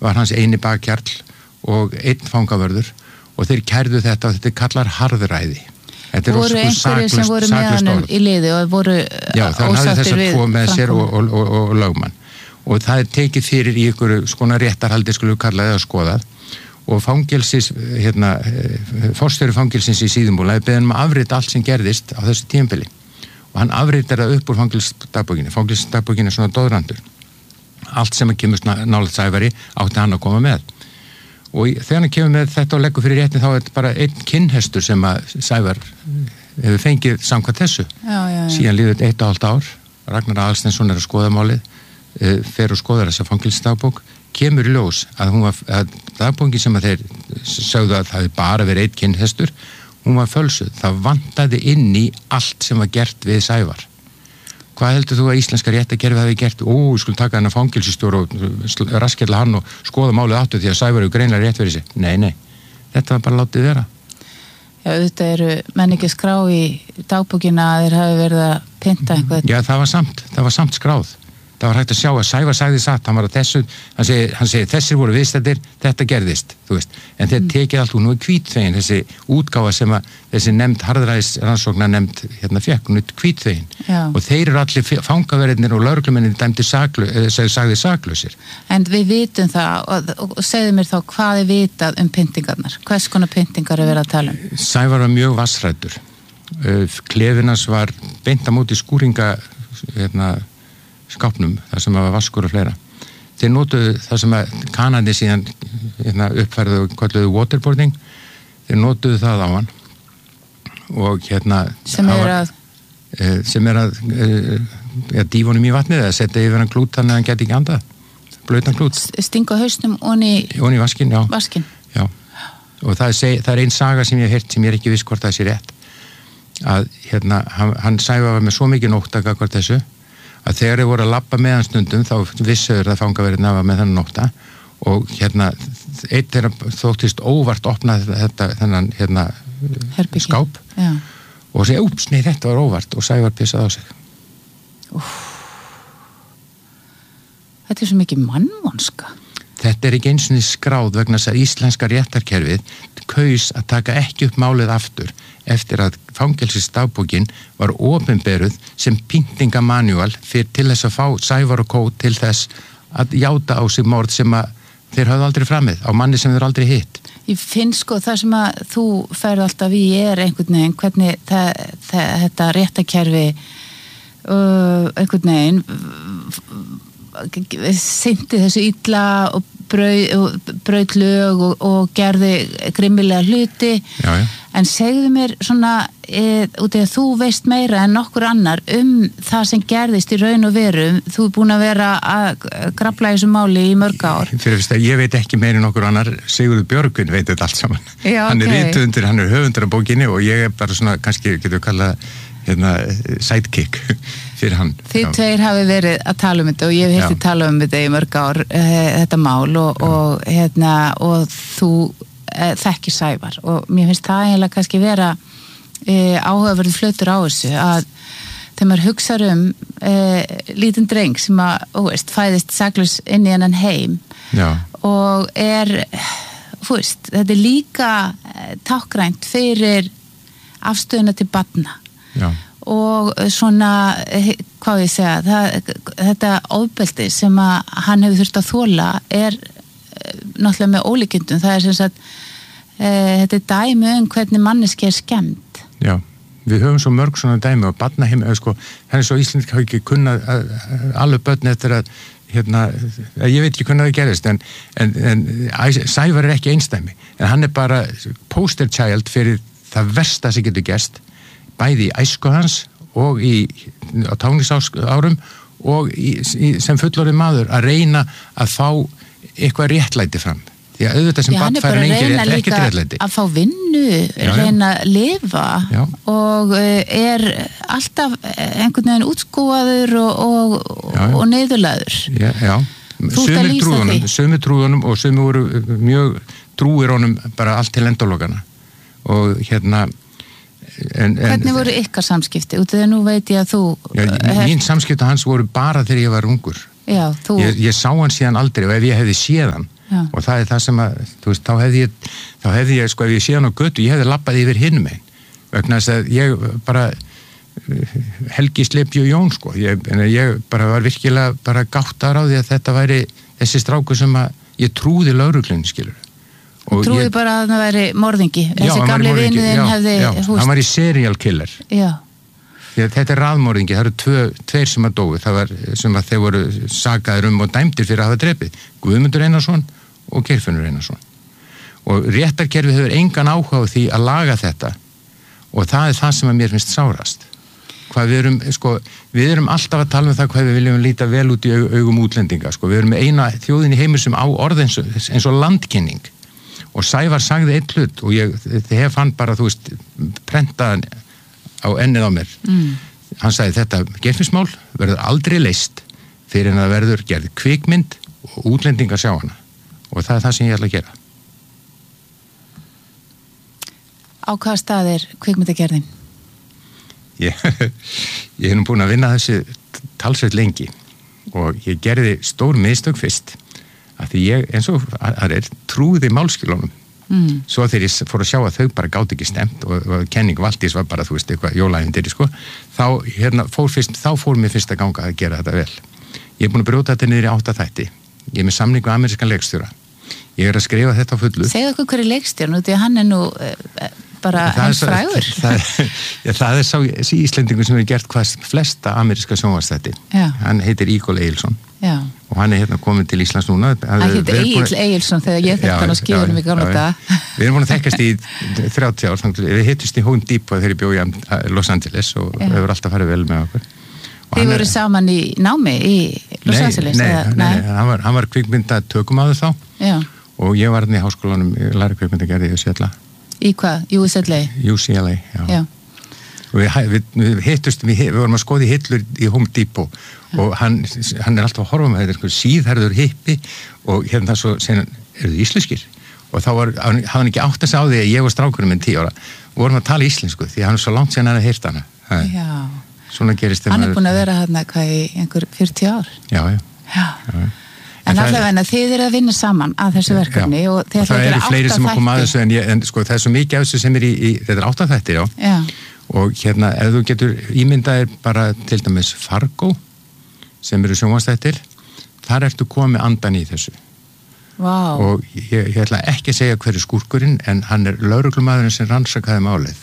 var hans eini bakkjarl og einn fangavörður og þeir kærðu þetta og þetta kallar harðræði. Voru einhverju sem voru með honum í liði og voru ósáttir við? Já, það hafði þess að tvo með sér og lögmann. Og það tekið fyrir í einhverju skona réttarhaldi skulum kallaði að skoðað og forstjóri fangelsins í Síðumúla beðið að afrita allt sem gerðist á þessu tímabili og hann afritar það upp úr fangelsdagbókinni. Fangelsdagbókinni er svona doðrandur. Allt sem kemur nálægt Sævari átti hann að koma með. Og þegar hann kemur með þetta og leggur fyrir réttin þá er þetta bara einn kinnhestur sem að Sævar hefur fengið samkvæmt þessu. Síðan líður 1,5 ár. Ragnar Aðalsteinsson að skoða málið, fer og skoðar þessa fangelsdagbók, kemur í ljós að dagbókin sem að þeir sögðu að það hefði bara verið einn kinnhestur, hún var fölsuð. Það vantaði inn í allt sem var gert við Sævar. Hvað heldur þú að íslenska réttarkerfið hafi gert? Skulum taka þennan fangelsistjóra og raskella hann og skoða málið áttu því að Sævar eru greinlega rétt fyrir sig. Nei, þetta var bara látið vera. Já, þetta eru menn ekki skrá í dagbókina að þeir hafi verið að pynta eitthvað. Já, það var samt skráð. Það var hægt að sjá að Sævar sagði satt, hann var að þessu, hann segi þessir voru viðstættir, þetta gerðist, þú veist. En þeir tekið allt úr nú hvítþvegin, þessi útgáfa sem að þessi nefnd harðræðis rannsókna nefnd fekk, nú hvítþvegin. Og þeir eru allir fangaverðirnir og lögreglumennin dæmdi sagði saklausir. En við vitum það, og segðu mér þá hvað vitað pyntingarnar? Hvers konar pyntingar er verið að tala um? Sævar var mjög vassræddur. Klefinans var beint á móti skúringa, skápnum, þar sem var vaskur og fleira. Þeir notuðu það sem að Kanadi síðan uppfærðu og kalluðu waterboarding, þeir notuðu það á hann og sem er að dýfa honum í vatnið eða setja yfir hann klút þannig að hann geti ekki andað, blautan klút. Stinga hausnum onni vaskinn, já. Vaskinn. Já. Og það er ein saga sem ég hef heyrt sem ég er ekki viss hvort það sé rétt að hann Sævar var með svo mikið nótta gagnvart þessu að þegar þeir voru að labba með hann stundum þá vissuður það fangaverðin að með þennan nótta og einn þeirra þóttist óvart opnað þennan skáp og segja, nei, þetta var óvart og Sævar pissað á sig. Þetta er svo mikið mannvonska. Þetta er ekki eins og skráð vegna þess að íslenska réttarkerfið kaus að taka ekki upp málið aftur eftir að fangelsisdagbókin var opinberuð sem pyntingamanjúal til þess að fá Sævar og Kó til þess að játa á sig morð sem að þeir hafðu aldrei framið á manni sem þeir aldrei hitt. Ég finn það sem að þú ferð alltaf í einhvern veginn, hvernig þetta réttarkerfi einhvern veginn synti þessu illa og braut lög og gerði grimmilega hluti. Já. En segðu mér svona út af að þú veist meira en nokkur annar það sem gerðist í raun og veru. Þú er búin að vera að grafla í þessu máli í mörg ár. Fyrir fyrst að ég veit ekki meira en nokkur annar. Sigurður Björgvin veit þetta allt saman. Já, hann er rithöfundur, hann er höfundur af bókinni og ég er bara svona, kannski getur við kallað sidekick fyrir hann. Þið tveir hafi verið að tala þetta og ég hef hirti tala þetta í mörg ár þetta mál og þú þekkir Sævar og mér finnst það eiginlega kannski vera áhugaverður flötur á þessu að þegar maður hugsar lítinn dreng sem að fæðist saklaus inn í hennan heim og þetta er líka tákgrænt fyrir afstöðuna til barna. Já. Og svona, hvað ég segja, þetta ofbeldi sem að hann hefur þurft að þola er náttúrulega með ólíkindum. Það er sem sagt, þetta er dæmi hvernig manneski er skemmt. Já, við höfum svo mörg svona dæmi og barnaheim, henni svo Ísland hafa ekki kunnað alveg börn eftir að ég veit ekki hvernig það gerist en Sævar er ekki einstæmi en hann er bara poster child fyrir það versta sem getur gerst bæði í æsku hans og á táningsárum og sem fullorðinn maður að reyna að fá eitthvað réttlæti fram því að auðvitað sem barn fær engin ekkert réttlæti. Að fá vinnu, reyna að lifa og er alltaf einhvern veginn útskúaður og neyðurlaður. Já. Sumir trúðunum og sumir voru mjög trúir honum bara allt til endalokana og hvernig voru ykkar samskipti? Út af því að nú veit ég að þú mín samskipti hans voru bara þegar ég var ungur. Já, ég sá hann síðan aldrei og ef ég hefði séð hann og það það sem að, þú veist, þá hefði ég sko, ef ég sé hann á götu, ég hefði labbað yfir hinum einn, vegna þess að ég bara Helgi Sleipju Jón sko, ég bara var virkilega bara gáttar á því að þetta væri þessi strákur sem að ég trúði lögreglunni, skilur. Trúði bara að það væri morðingi, þessi gamli vinuðinn hefði húst. Hann var í serial killer. Já. Því að þetta raðmorðingi, það eru tveir sem að dói, það var sem að þeir voru sakaðir og dæmdir fyrir að hafa drepið, Guðmundur Einarsson og Geirfinnur Einarsson. Og réttarkerfið hefur engan áhuga á því að laga þetta og það það sem að mér finnst sárast. Hvað við erum alltaf að tala það hvað við viljum líta vel út í augum útlendinga, sko. Við erum með eina þjóðin í heimur sem á orð eins og landkynning. Og Sævar sagði einn hlut og ég hef hann bara, þú veist, prentaðan á ennið á mér. Hann sagði þetta Geirfinnsmál verður aldrei leyst fyrir en það verður gerð kvikmynd og útlendingar sjá hana. Og það það sem ég ætla að gera. Á hvaða stað kvikmyndagerðin? Ég hef nú búin að vinna þessi talsveit lengi og ég gerði stór mistök fyrst að því ég, eins og trúði málskilunum. Svo þegar ég fór að sjá að þau bara gátt ekki stemt og kenning Valdís var bara, þú veist, eitthvað jólaævintýri, sko, þá fór mér fyrst að ganga að gera þetta vel. Ég búin að brjóta þetta niður í 8 þætti. Ég með samning við amerískan leikstjóra. Ég að skrifa þetta á fullu. Segðu okkur hverju leikstjórn, því að hann nú bara hans frægur. Það sá Íslendingur sem hefur gert hvað flesta ameríska sjónvarpsþætti. Hann heitir Eagle Egilson. Já. Og hann hérna komin til Íslands núna. Hann heitir Egill Egilson þegar ég þekkt hann á skífunum í gamla daga. Við erum búin að þekkast í 30 ár. Við hittust í Home Depot þegar ég bjó í Los Angeles og við hefur alltaf farið vel með okkur. Þið voru saman í námi í Los Angeles? Nei, hann var kvikmyndatökumaður þá. Já. Og ég var hann í háskólanum, ég læri kvikmyndagerði í UCLA. Í hvað? UCLA, já. Og við hittust, við vorum að skoða í hillur í Home Depot og hann alltaf að horfa með þetta síðherður hippi og hérna svo segna, eru þið íslenskir? Og þá hafði hann ekki átt að segja á því að ég var strákurinn minn 10 ára og vorum að tala íslensku því hann er svo langt síðan hann að heyrta hana. Já. Svona gerist hann búin að vera hérna hvað í einhver 40 ár. Já. En allavega þið að vinna saman að þessu verkefni og það eru fleiri sem að koma að þessu en sko það er svo mikið af þessu sem þetta 8 þættir, já. Og hérna, ef þú getur ímyndaðir bara til dæmis Fargo sem eru sjónvarpsþættir, þar ertu komið andan í þessu. Vá. Og ég ætla ekki að segja hver er skúrkurinn, en hann er lögreglumaðurinn sem rannsakaði málið.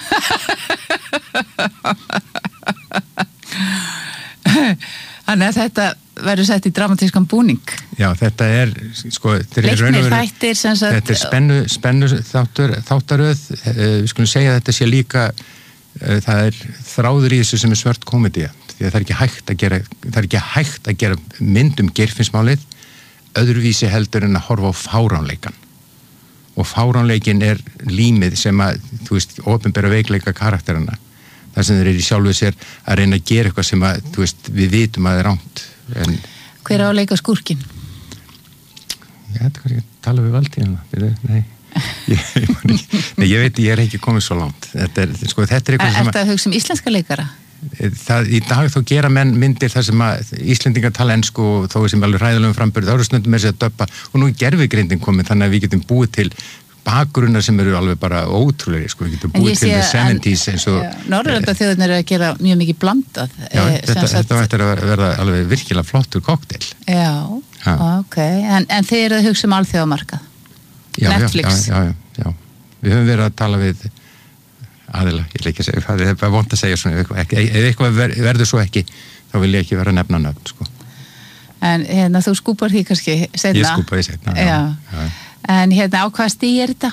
Þannig að þetta verður sett í dramatískan búning. Já, þetta sko, leiknir þættir sem sagt. Þetta er spennu þáttaröð, við skulum segja að þetta sé líka það þráður í þessu sem er svört komedía, því að það er ekki hægt að gera mynd Geirfinnsmálið öðruvísi heldur en að horfa á fáránleikan. Og fáránleikin er límið sem að, þú veist, opinbera veikleika karakterana. Það sem þeir eru í sjálfu sér að reyna að gera eitthvað sem að, þú veist, við vitum að það er rangt. Hver á að leika skúrkinn? Já, þetta kannski tala við Valdíðina. Nei. Ég veit, ég er ekki komið svo langt. Þetta er eitthvað sem að hugsa íslenska leikara? Í dag þá gera menn myndir þar sem að Íslendingar tala ensku og þó sem alveg hræðilegum framburð, þá eru snöndum með sér að döppa og nú er gervigreindin komin þannig að við getum búið til bakgrunnar sem eru alveg bara ótrúlegir, sko, við getum búið til the 70s eins og Norðurlandaþjóðirnar eru að gera mjög mikið blandað. Já, þetta ættir að verða alveg virkilega flottur kokteil. Já, ok, en þið eru að hugsa alþjóðamarkað? Netflix? Já. Við höfum verið að tala við aðila, ég vil ekki segja það, það er bara vont að segja svona, ef eitthvað verður svo ekki, þá vil ég ekki vera að nefna nöfn, sko. En hérna, þú skúpar því kannski seinna? Ég skúpa því seinna, já. En hérna, á hvaða stíð er þetta?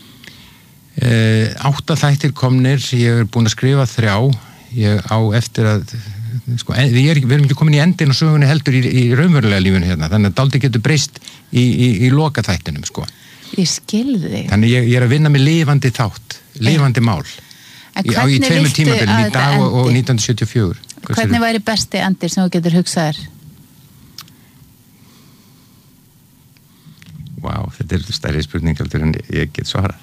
8 þættir komnir, ég er búin að skrifa 3, ég á eftir að, sko, við erum ekki komin í endin og sögunni heldur í raunverulega lífinu hérna, þannig að dálítið getur breyst í loka þættinum, sko. Ég skil þig. Þannig ég er að vinna með lifandi þátt, lifandi mál. Í 2 tímabilum, í dag og 1974. Hvernig væri besti endir sem þú getur hugsaðir? Vá, þetta er stærri spurning heldur en ég get svarað.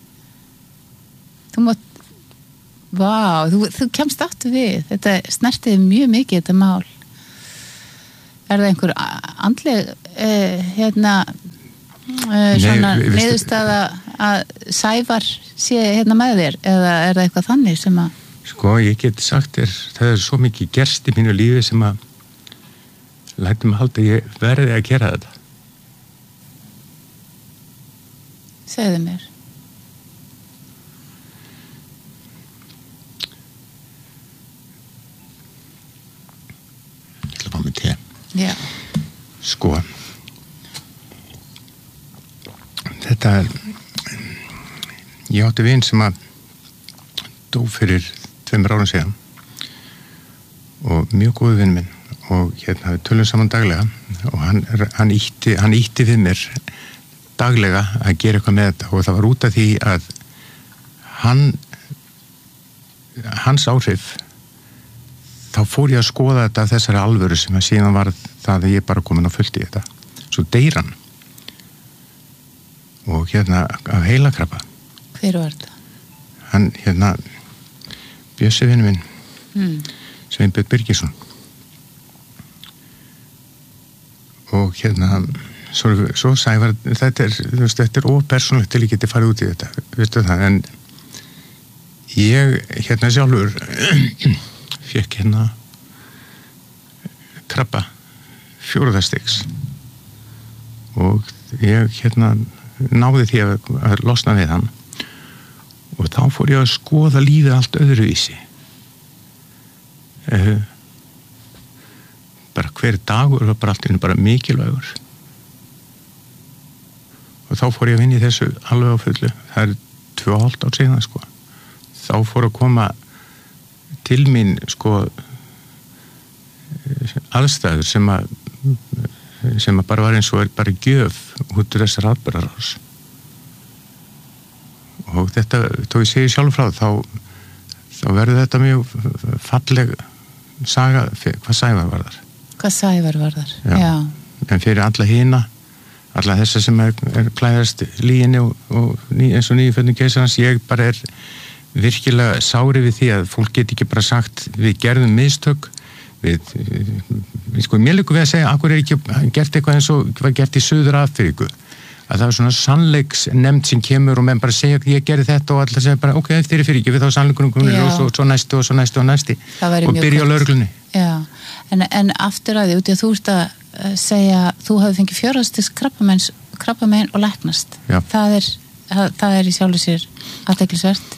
Þú kemst áttu við. Þetta snertið mjög mikið, þetta mál. Er það einhver andleg, svona niðurstaða að Sævar sé hérna með þér eða er það eitthvað þannig sem að Sko, ég get sagt þér, það svo mikið gerst í mínu lífi sem að lætum að halda ég verði að gera þetta. Segðu mér. Ég ætla að fá mig te. Já. Sko, þetta ég átti vin sem að dó fyrir 2 árum síðan og mjög góðu vinn minn og hérna við tölum saman daglega og hann ýtti við mér daglega að gera eitthvað með þetta og það var út af því að hans áhrif þá fór ég að skoða þetta af þessari alvöru sem að síðan var það að ég bara komin á fullt í þetta svo deyr hann og hérna af heilakrabba. Hver var þetta? Hann hérna Bjössi vinur minn Sveinbjörn Birgisson og hérna svo Sævar þetta er ópersónlegt til ég geti farið út í þetta veistu það en ég hérna sjálfur fekk hérna krabba 4. stigs og ég hérna náði því að losna við hann og þá fór ég að skoða lífið allt öðruvísi bara hver dagur var bara allt í einu bara mikilvægur og þá fór ég að vinna í þessu alveg á fullu það er 2,5 ár síðan sko þá fór að koma til mín sko aðstæður sem að bara var eins og bara gjöf út úr þessar atburðarás og þetta, þó ég segi sjálf frá þá verður þetta mjög falleg saga hvað Sævar varðar. Hvað Sævar varðar, já. En fyrir alla hina, alla þessa sem er klæðast líginni og eins og nýjuföldum keisarans, ég bara er virkilega sári við því að fólk get ekki bara sagt við gerðum mistök, sko mér líkur við að segja, akkur er ekki gert eitthvað eins og var gert í Suður-Afríku. Að það var svona sannleiksnefnd sem kemur og menn bara segja að ég gerði þetta og allir segja bara ok, þeir fyrir ekki við þá sannleikunum komin og svo næsti og svo næsti og næsti og byrja á lögreglunni. Já, en aftur að því út í að þú ert að segja þú hafi fengið 4. stigs krabbamein og læknast. Það er í sjálfu sér athyglisvert.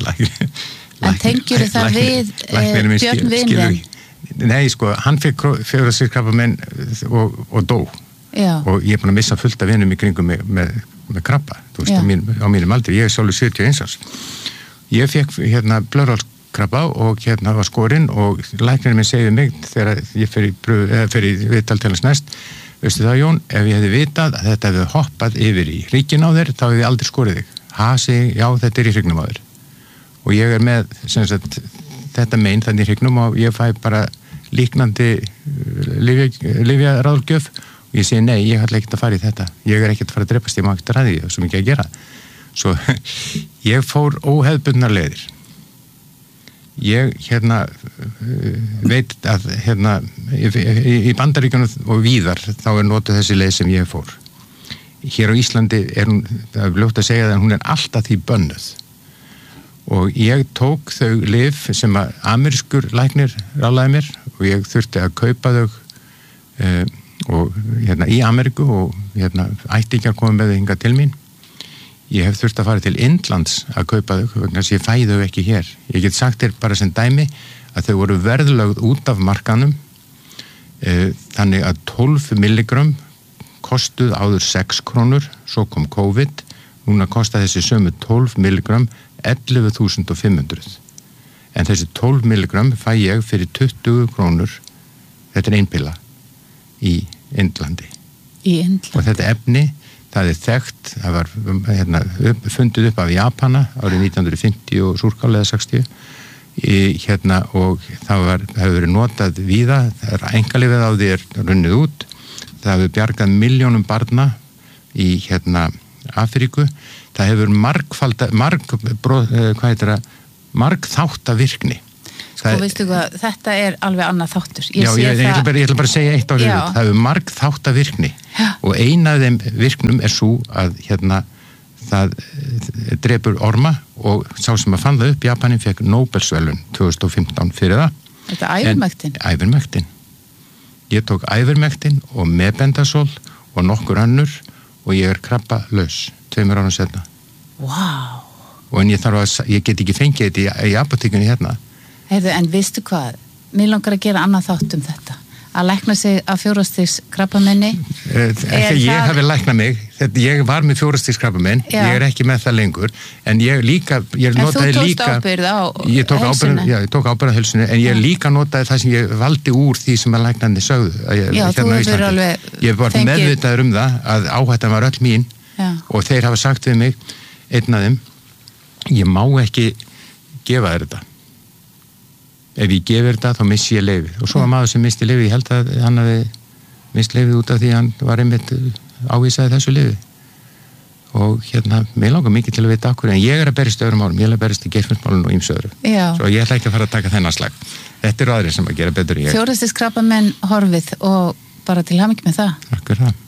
En tengjur það við Björn Vinren? Nei, sko, hann fekk 4. stigs krabbamein og dó. Já. Og ég er búin að missa fullt af vinum í kringum með krabba, þú veist, á mínum aldri, ég er sjálfur 71 árs. Ég fekk hérna blöðrálskrabba og hérna var skorinn og læknirinn minn segði mig þegar ég fer í viðtal til hans næst, veistu það Jón, ef ég hefði vitað að þetta hefði hoppað yfir í hrygginn á þér, þá hefði ég aldrei skorið þig. Segi, já, þetta er í hryggnum á þér. Og ég er með, sem sagt, þetta mein þannig í hryggnum og ég fæ bara líknandi lyfjaráðgjöf og ég segi nei, ég ætla ekki að fara í þetta ég er ekki að fara að drepast, ég má ekki að ræði það sem ekki að gera svo ég fór óhefðbundnar leiðir ég hérna veit að hérna í Bandaríkjunum og víðar þá er notuð þessi leið sem ég fór hér á Íslandi er hún, það er ljótt að segja það en hún er alltaf því bönnuð og ég tók þau lyf sem að amerískur læknir ráðlaði mér og ég þurfti að kaupa þau og hérna í Ameríku og hérna ættingjar komið með þau hingað til mín ég hef þurft að fara til Indlands að kaupa þau vegna þess að ég fæ þau ekki hér ég get sagt þér bara sem dæmi að þau voru verðlögð út af markanum þannig að 12 milligram kostuð áður 6 krónur svo kom COVID núna kosta þessi sömu 12 milligram 11.500 en þessi 12 milligram fæ ég fyrir 20 krónur þetta er einpilla í Indlandi. Og þetta efni, það er þekkt, það var hérna, fundið upp af Japana árið 1950 og Súrkál eða 60 hérna, og það hefur verið notað víða, það er einkalifið á því er runnið út, það hefur bjargað milljónum barna í hérna, Afríku, það hefur margþáttavirkni. Sko, veistu hvað, þetta alveg annað þáttur. Ég ætla bara að segja eitt árið út. Það marg þáttavirkni og eina af þeim virknum svo að það drepur orma og sá sem að fann það upp, Japanin fekk Nóbelsverðlaun 2015 fyrir það. Þetta ævermektin? Ævermektin. Ég tók ævermektin og mebendasol og nokkur önnur og ég krabba laus 2 árum setna. Vá! Og en ég get ekki fengið þetta í apotekinu hérna. Heyrðu, en veistu hvað? Mér langar að gera annað þátt þetta. Að lækna sig af 4. stigs krabbamenni. Ekki ég hafi læknað mig. Ég var með 4. stigs krabbamenn. Ég ekki með það lengur. En ég notaði líka... En þú tókst ábyrgð á heilsunni? Já, ég tók ábyrgð á heilsunni. En ég líka notaði það sem ég valdi úr því sem að læknandi sögðu. Já, þú hefur alveg... Ég var meðvitaður það að áhættan var öll mín. Já. Og þeir hafa sagt við mig, einn af þeim, ég má ekki gefa þér þetta. Ef ég gefur þetta, þá missi ég leyfið. Og svo var maður sem misti leyfið, ég held að hann hafi mist leyfið út af því hann var einmitt ávísaði þessu leyfið. Og mér langar mikið til að vita okkur, en ég að berjast öðrum málum, ég að berjast í geirfinnsmálum og ýmsu öðru. Svo ég ætla ekki að fara að taka þennan slag. Þetta aðrir sem að gera betur en ég. 4. stigs krabbamenn horfið og bara til hamingju með það. Akkur það.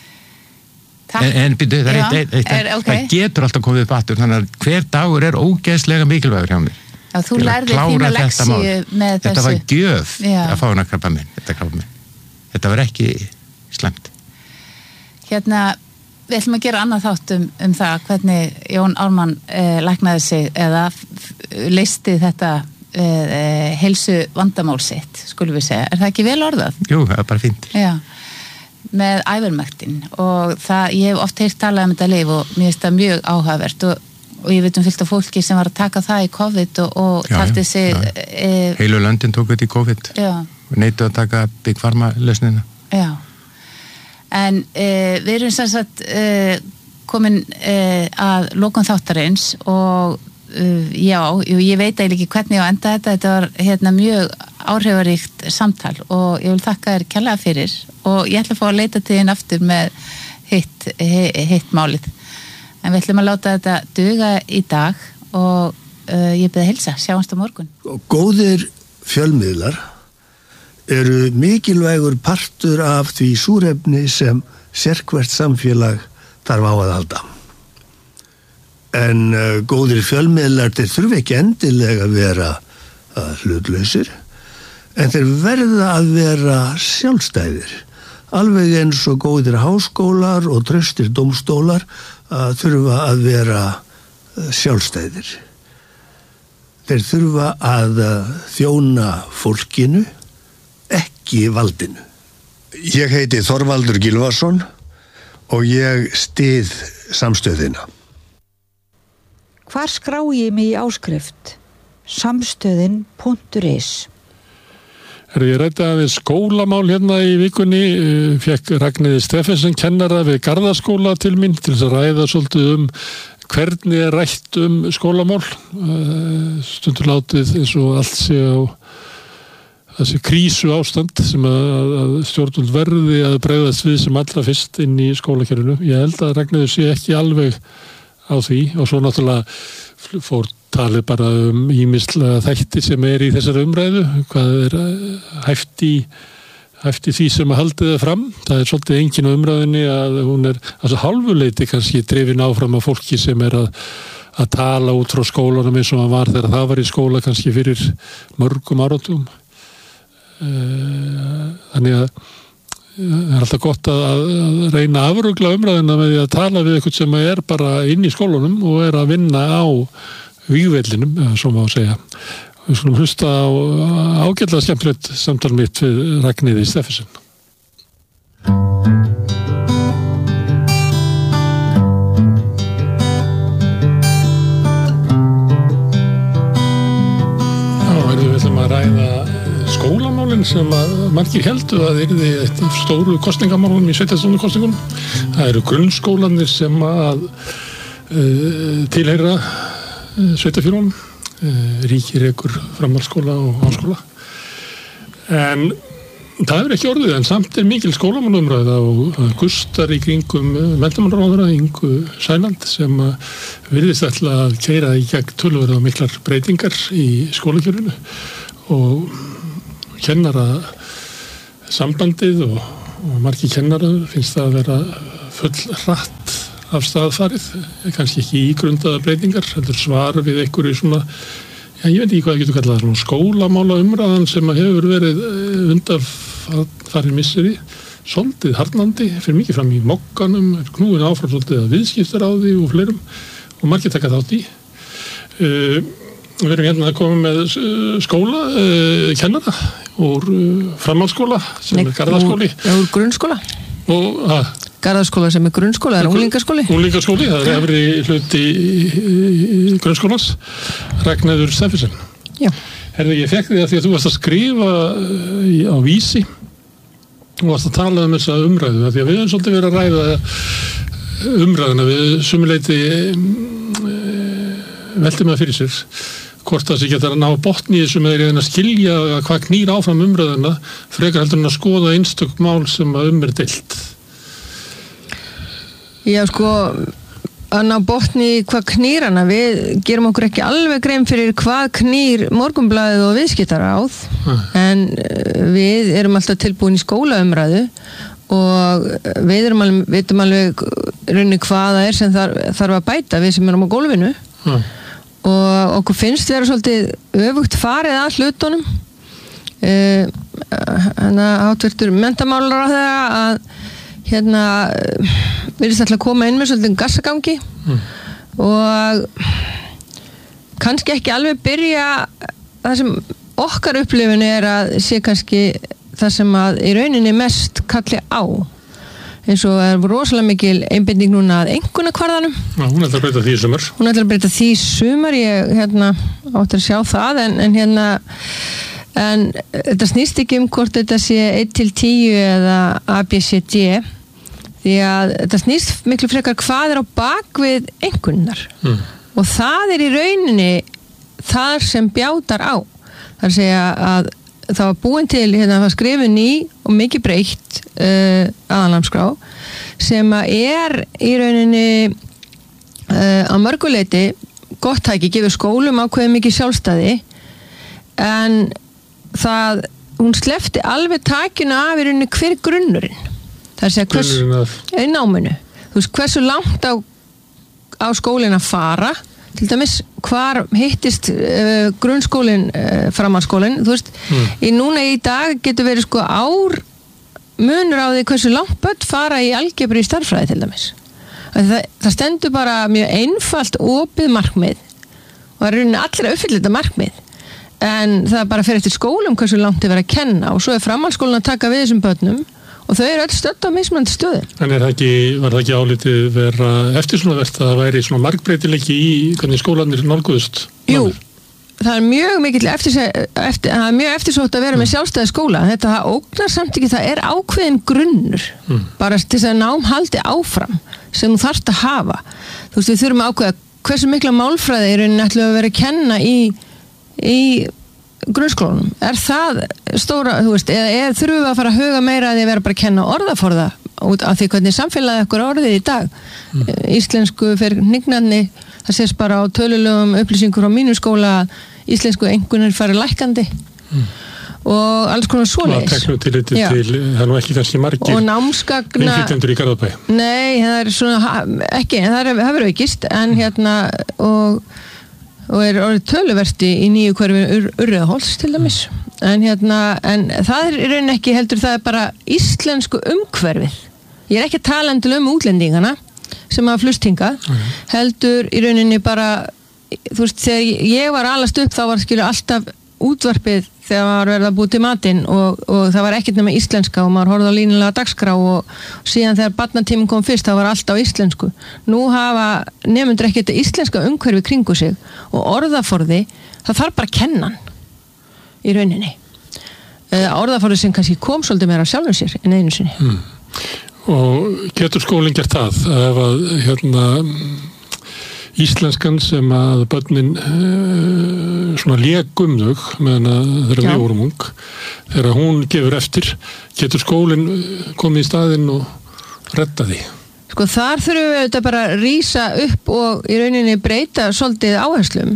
En byrju, það getur alltaf komið upp aftur, þannig að hver dagur ógeðslega mikilvægur hjá mér. Já, þú lærði þína leksíu með þessu. Þetta var gjöf að fá hana krabbamein. Þetta var ekki slæmt. Við ætlum að gera annað þátt um það hvernig Jón Ármann læknaði sig eða leysti þetta heilsu vandamál sitt, skulum við segja. Það ekki vel orðað? Jú, það bara fínt. Já, með ævermektin og ég hef oft heyrt talað þetta lyf og mér finnst það mjög áhugavert og ég veit fullt af fólki sem var að taka það í COVID og taldi sig... Heilu löndin tók þetta í COVID og neittu að taka Big Pharma lausnina. Já, en við erum sem sagt komin að lokum þáttarins og ég veit eiginlega ekki hvernig ég á enda þetta var mjög áhrifaríkt samtal og ég vil þakka þér kærlega fyrir og ég ætla að fá að leita til þín aftur með hitt málið. En við ætlum að láta þetta duga í dag og ég bið að heilsa, sjáumst á morgun. Góðir fjölmiðlar eru mikilvægur partur af því súrefni sem sérhvert samfélag þarf á að halda. En góðir fjölmiðlar þeir þurfa ekki endilega að vera hlutlausir, en þeir verða að vera sjálfstæðir. Alveg eins og góðir háskólar og traustir dómstólar þurfa að vera sjálfstæðir. Þeir þurfa að þjóna fólkinu, ekki valdinu. Ég heiti Þorvaldur Gylfason og ég styð samstöðina. Hvar skrá ég mig í áskrift? Samstöðin.is. Ég ræddi aðeins skólamál hérna í vikunni, fekk Ragnheiði Steffensen kennara við Garðaskóla til mín til þess að ræða svolítið hvernig rætt skólamál, stundur látið eins og allt sé á þessi krísu ástand sem að stjórnvöld verði að bregðast við sem allra fyrst inn í skólakerfinu. Ég held að Ragnheiður sé ekki alveg á því og svo náttúrulega fór talið bara ýmislega þætti sem í þessari umræðu, hvað hæft í því sem að haldið það fram. Það svolítið enginn á umræðinni að hún hálfuleiti kannski drifin áfram af fólki sem að tala út frá skólanum eins og hann var þegar það var í skóla kannski fyrir mörgum áratugum. Þannig að það alltaf gott að reyna að afrugla umræðina með því að tala við eitthvað sem bara inn í skólanum og að vinna á vígvellinum, svo má segja. Við skulum hlusta á ágætlega skemmtilegt samtal mitt við Ragnheiði Steffensen. Við ætlum að ræða skólamálin sem að margir heldur að yrði eitt af stóru kosningamálum í sveitarstjórnarkosningunum. Það eru grunnskólanir sem að tilheyra sveitarfélögunum, ríki rekur framhaldsskóla og háskóla. En það hefur ekki orðið, en samt mikil skólamálumræða og gustar í kringum menntamálaráðherra Ingu Sæland sem virðist ætla að keyra í gegn töluverða miklar breytingar í skólakerfinu og kennara sambandið og margir kennara finnst það að vera full hratt af staðfarið, kannski ekki ígrundaða breytingar, heldur svar við einhverju svona, ég veit ekki hvað það getur kallað, svona skólamála umræðan sem hefur verið undanfarin misseri, svolítið harnandi, fyrir mikið fram í mokkanum, knúin áfram svolítið að viðskiptaráði og fleirum og margir taka þátt í. Við erum hérna að koma með skóla, kennara úr framhaldsskóla sem er Garðaskóli. Úr grunnskóla. Garðaskóla sem er grunnskóla, er unglingaskóli? Unglingaskóli, það er efri hluti grunnskólans, Ragnheiður Steffensen. Já. Herðu, ég fekk því að þú varst að skrifa á Vísi og varst að tala um þessa umræðu, því að við höfum svolítið verið að ræða umræðuna, við sumuleyti veltum að fyrir sér hvort það sé getur að ná botni í þessu með að skilja hvað knýr áfram umræðuna frekar heldur en að skoða einstök mál sem að er deilt. Já, sko, að ná botni hvað knýr hana, við gerum okkur ekki alveg grein fyrir hvað knýr Morgunblaðið og Viðskiptaráð, en við erum alltaf tilbúin í skólaumræðu og við vitum alveg raunni hvað það er sem þarf að bæta, við sem erum á gólfinu. Og okkur finnst vera svolítið öfugt farið að hlutunum háttvirtur menntamálaráðherra að virðist alltaf að koma inn með svolítið gassagangi og kannski ekki alveg byrja það sem okkar upplifun er að sé kannski það sem að í rauninni mest kalli á eins og er rosalega mikil einbinding núna að einkunnakvarðanum. Já, hún ætlar að breyta því í sumar. Hún ætlar að breyta því í sumar, ég átti að sjá það, en þetta snýst ekki hvort þetta sé 1-10 eða ABCD, því að þetta snýst miklu frekar hvað er á bakvið einkunnar. Og það er í rauninni þar sem bjátar á. Það er að segja að það var búin til, það var skrifin í og mikið breytt aðalnámskrá sem að er í rauninni á mörguleiti gott tæki, gefur skólum ákveðið mikið sjálfstæði en hún sleppti alveg takinu af í rauninni hver grunnurinn. Það er að segja hvers í náminu. Þú veist, hversu langt á skólinn að fara, til dæmis hvar hittist grunnskólinn, framhaldsskólinn, þú veist, núna í dag getur verið sko ár munur á því hversu langt börn fara í algebru í stærðfræði til dæmis. Það stendur bara mjög einfalt opið markmið og það er rauninni allir að uppfylla þetta markmið en það bara fer eftir skólum hversu langt þið verið að kenna og svo er framhaldsskólinn að taka við þessum börnum og þau eru öll stödd á mismunandi stöðum. En var það ekki álitið vera eftirsonavert að það væri svona margbreytileiki í hvernig skólanir nálguðust? Jú, það er mjög mikill eftirsótt að vera með sjálfstæði skóla. Þetta ógnar samt ekki, það er ákveðin grunnur bara til þess að nám haldi áfram sem þú þarft að hafa. Þú veist, við þurfum að ákveða hversu mikla málfræði er rauninni ætlum að vera að kenna í grunnskólanum. Er það stóra, þú veist, eða þurfum við að fara að huga meira að því að vera bara að kenna orðaforða út af því hvernig samfélagið okkur orðið í dag. Íslensku fyrir hnignarni, það sést bara á tölulegum upplýsingur á mínum skóla íslensku einkunnir farið lækkandi og alls konar svoleiðis. Það teknu tilliti til, það er nú ekki kannski margir og námsgagna innflytjendur í Garðabæ. Nei, það er svona ekki, en það hefur aukist en og er orðið töluverti í nýju hverfi Urriðaholts til dæmis en það er í rauninni ekki heldur, það er bara íslensku umhverfið. Ég er ekki að tala um útlendingana sem hafa flust hingað, heldur í rauninni bara, þú veist, þegar ég var alast upp þá var alltaf útvarpið þegar maður verið að búið til matinn og það var ekkert nema íslenska og maður horfði á línulega dagskrá og síðan þegar barnatíminn kom fyrst þá var allt á íslensku. Nú hafa nemendur ekkert íslenska umhverfi kringu sig og orðaforði, það þarf bara að kenna hann í rauninni. Orðaforði sem kannski kom svolítið meira sjálfum sér en einu sinni. Og getur skólinn gert það ef að íslenskan sem að börnin svona lék þau meðan þeirra við vorum ung þegar hún gefur eftir getur skólinn komið í staðinn og redda því? Sko þar þurfum við auðvitað bara að rísa upp og í rauninni breyta svolítið áherslum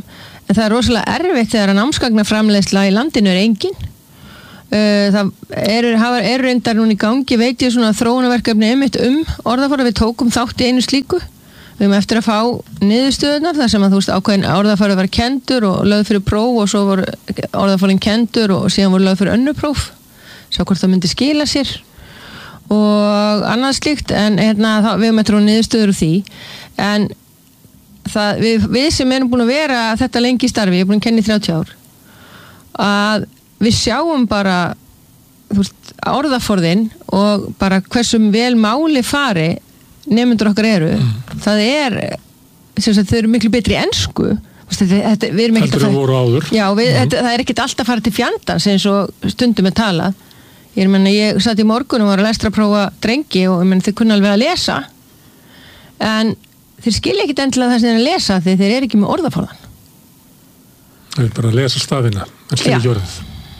en það rosalega erfitt þegar að námsgagnaframleiðsla í landinu engin. Það eru reyndar núna í gangi, veit ég, svona þróunarverkefni einmitt orðaforða, við tókum þátt í einu slíku. Við höfum eftir að fá niðurstöðunar þar sem að þú veist ákveðin orðaforði var kendur og lögð fyrir próf og svo voru orðaforðin kendur og síðan voru lögð fyrir önnur próf. Sjá hvort það myndi skila sér og annað slíkt, en við höfum eftir að niðurstöður úr því. En við sem erum búin að vera þetta lengi í starfi, ég er búin að kenna í 30 ár, að við sjáum bara orðaforðin og bara hversum vel máli fari nemendur okkar eru. Það þau eru miklu betri í ensku. Heldur þau voru áður. Já, það er ekkert alltaf að fara til fjandans eins og stundum er talað. Ég satt í morgun og var að lestrarprófa drengi og þau kunna alveg að lesa, en þeir skilja ekkert endilega það sem þeir að lesa því þeir eru ekki með orðaforðan. Það er bara að lesa stafina, en skilja ekki orðið.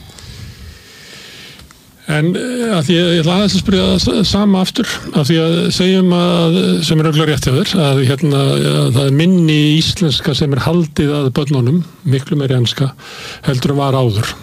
En að því ég ætla aðeins að spyrja sama aftur, af því að segjum að, sem er örugglega rétt hjá þér, að það er minni íslenska sem er haldið að börnunum, miklu meiri enska, heldur var áður.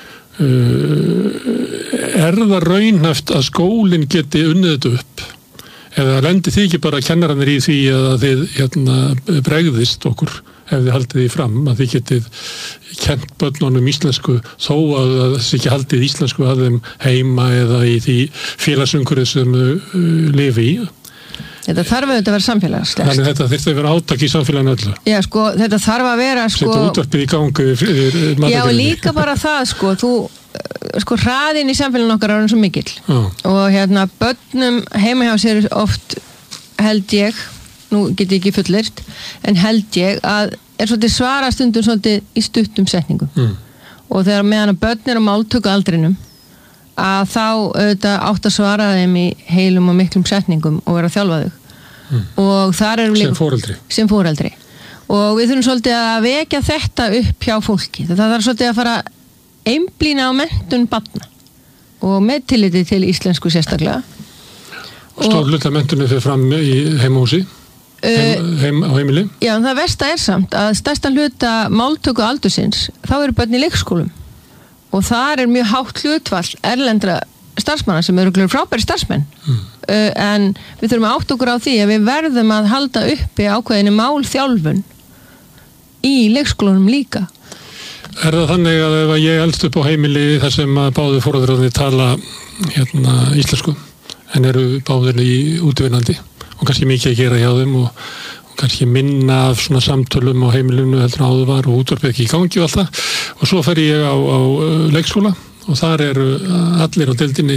Er það raunhæft að skólinn geti unnið þetta upp? Eða lendir þið ekki bara kennararnir í því að þið bregðist okkur ef þið haldið því fram, að þið getið kennt börnunum íslensku þó að það sé ekki haldið íslensku að þeim heima eða í því félagsumhverfi sem þau lifi í? Þetta þarf auðvitað að vera samfélagslegt. Þannig þetta þyrfti að vera átak í samfélaginu öllu. Já, þetta þarf að vera setja útvarpið í gangi yfir Já, og líka bara það, hraðinn í samfélaginu okkar er svo mikill. Og börnum heima hjá sér oft, held ég, nú get ég ekki fullyrt, en held ég að er svolítið svara stundum svolítið í stuttum setningum. Og þegar meðan að börn eru á máltökualdrinum, að þá auðvitað átt að svara þeim í heilum og miklum setningum og vera að þjálfa þau. Og þar eru sem foreldri. Og við þurfum svolítið að vekja þetta upp hjá fólki. Það þarf svolítið að fara einblína á menntun barna og með tilliti til íslensku sérstaklega. Stór hluta mentunni fyrir fram í heimahúsi? Á heimili? Já, en það versta er samt að stærsta hluta máltöku aldursins, þá eru börn í leikskólum og þar er mjög hátt hlutfall erlendra starfsmanna sem eru frábæri starfsmenn. En við þurfum að átta okkur á því að við verðum að halda uppi ákveðinni málþjálfun í leikskólunum líka. Er það þannig að ef ég elst upp á heimili þar sem að báðu foreldrarnir tala íslensku en eru báðir í útvinnandi og kannski mikið að gera hjá þeim og kannski minna af svona samtölum á heimilinu heldur áður var og útvarpið ekki í gangi og allt það, og svo fer ég á leikskóla og þar eru allir á deildinni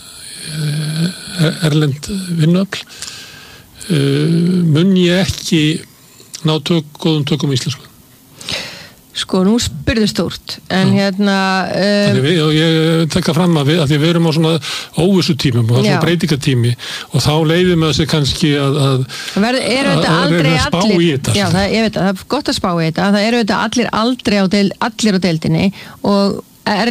erlend vinnuafl. Mun ég ekki ná góðum tökum í íslensku? Nú spyrðu stórt, en og ég tekka fram að því við erum á svona óvissu tímum og það er svona breytingatími og þá leiðum við þessi kannski að spá í þetta. Já, ég veit að það er gott að spá í þetta, það eru þetta allir á deildinni og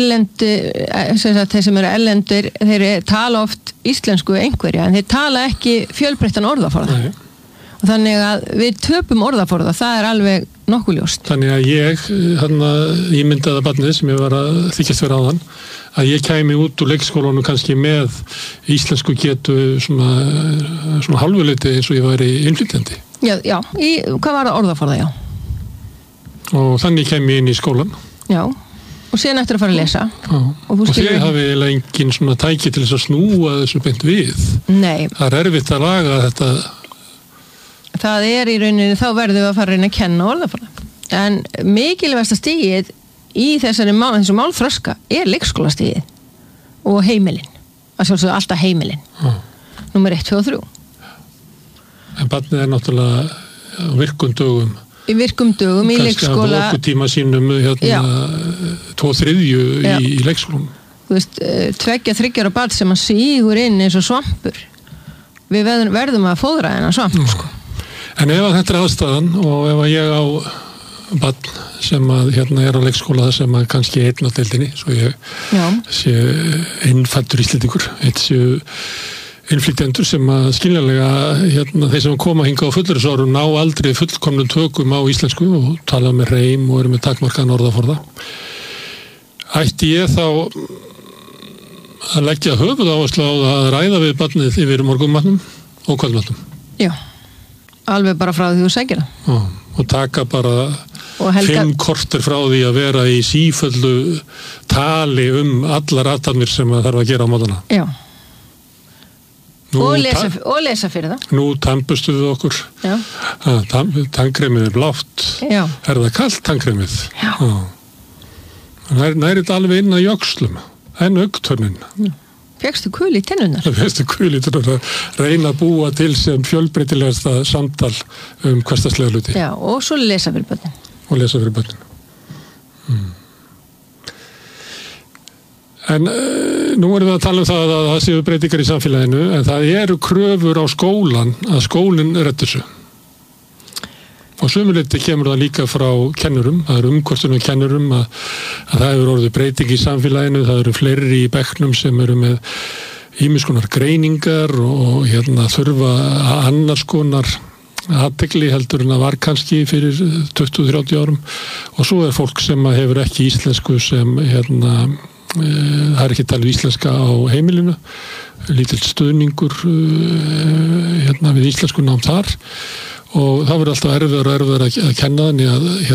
þeir sem eru erlendur, þeir tala oft íslensku einhverja, en þeir tala ekki fjölbreyttan orðaforða. Og þannig að við töpum orðaforða, það er alveg nokkuð ljóst. Þannig að ég myndaði barnið sem ég var að þykjast vera áðan, að ég kæmi út úr leikskólanum kannski með íslensku getu svona hálfuleiti eins og ég væri innflytjandi. Já, hvað var það orðaforða, já? Og þannig kæmi ég inn í skólan. Já, og síðan eftir að fara að lesa. Og þið hafið eiginlega engin svona tæki til þess að snúa þessu beint við. Nei. Það er erfitt að laga þetta. Það er í rauninni, þá verðum við að fara að reyna að kenna orðaforða. En mikilvægasta stigið í þessu málþroska er leikskólastigið og heimilin. Það sjálfsögðu alltaf heimilin. Númer 1, 2 og 3. En barnið er náttúrulega á virkum dögum. Í virkum dögum í leikskóla. Kannski að tíma sínum 2/3 í leikskólum. Þú veist, 2-3 ára barn sem að sígur inn eins og svampur. Við verðum að fóðra þennan svamp, sko. En ef þetta er aðstæðan og ef ég á barn sem að er á leikskóla sem að kannski einn á deildinni, svo ég sé innfæddur Íslendingur, innflytjendur sem að skiljanlega þeir sem koma hingað á fullorðinsárum ná aldrei fullkomnum tökum á íslensku og tala með reim og eru með takmarkaðan orðaforða. Ætti ég þá að leggja höfuðáherslu á að ræða við barnið yfir morgunmatnum og kvöldmatnum? Já, alveg bara frá því þú segir það. Já, og taka bara 5 korter frá því að vera í síföllu tali allar athafnir sem það þarf að gera á mótana. Já. Og lesa fyrir það. Nú tampustu við okkur. Já. Tannkremið blátt. Já. Það kalt tannkremið. Já. Nærið alveg inn að jöxlum. En augntönnin. Fékkstu kul í tennunar? Fékkstu kul í tennunar. Reyna að búa til sem fjölbreytilegasta samtal hversdagslega hluti. Já, og svo lesa fyrir börnin. Og lesa fyrir börnin. En nú erum við að tala það að það séu breytingar í samfélaginu, en það eru kröfur á skólan að skólinn reddi þessu. Og sumuleyti kemur það líka frá kennurum, það eru umkvörtunum kennurum að það hefur orðið breyting í samfélaginu, það eru fleiri í bekknum sem eru með ýmiss konar greiningar og þurfa annars konar athygli heldur en það var kannski fyrir 20-30 árum og svo fólk sem hefur ekki íslensku sem það ekki talið íslenska á heimilinu, lítill stuðningur við íslensku nám þar og það verður alltaf erfiðar að kenna þannig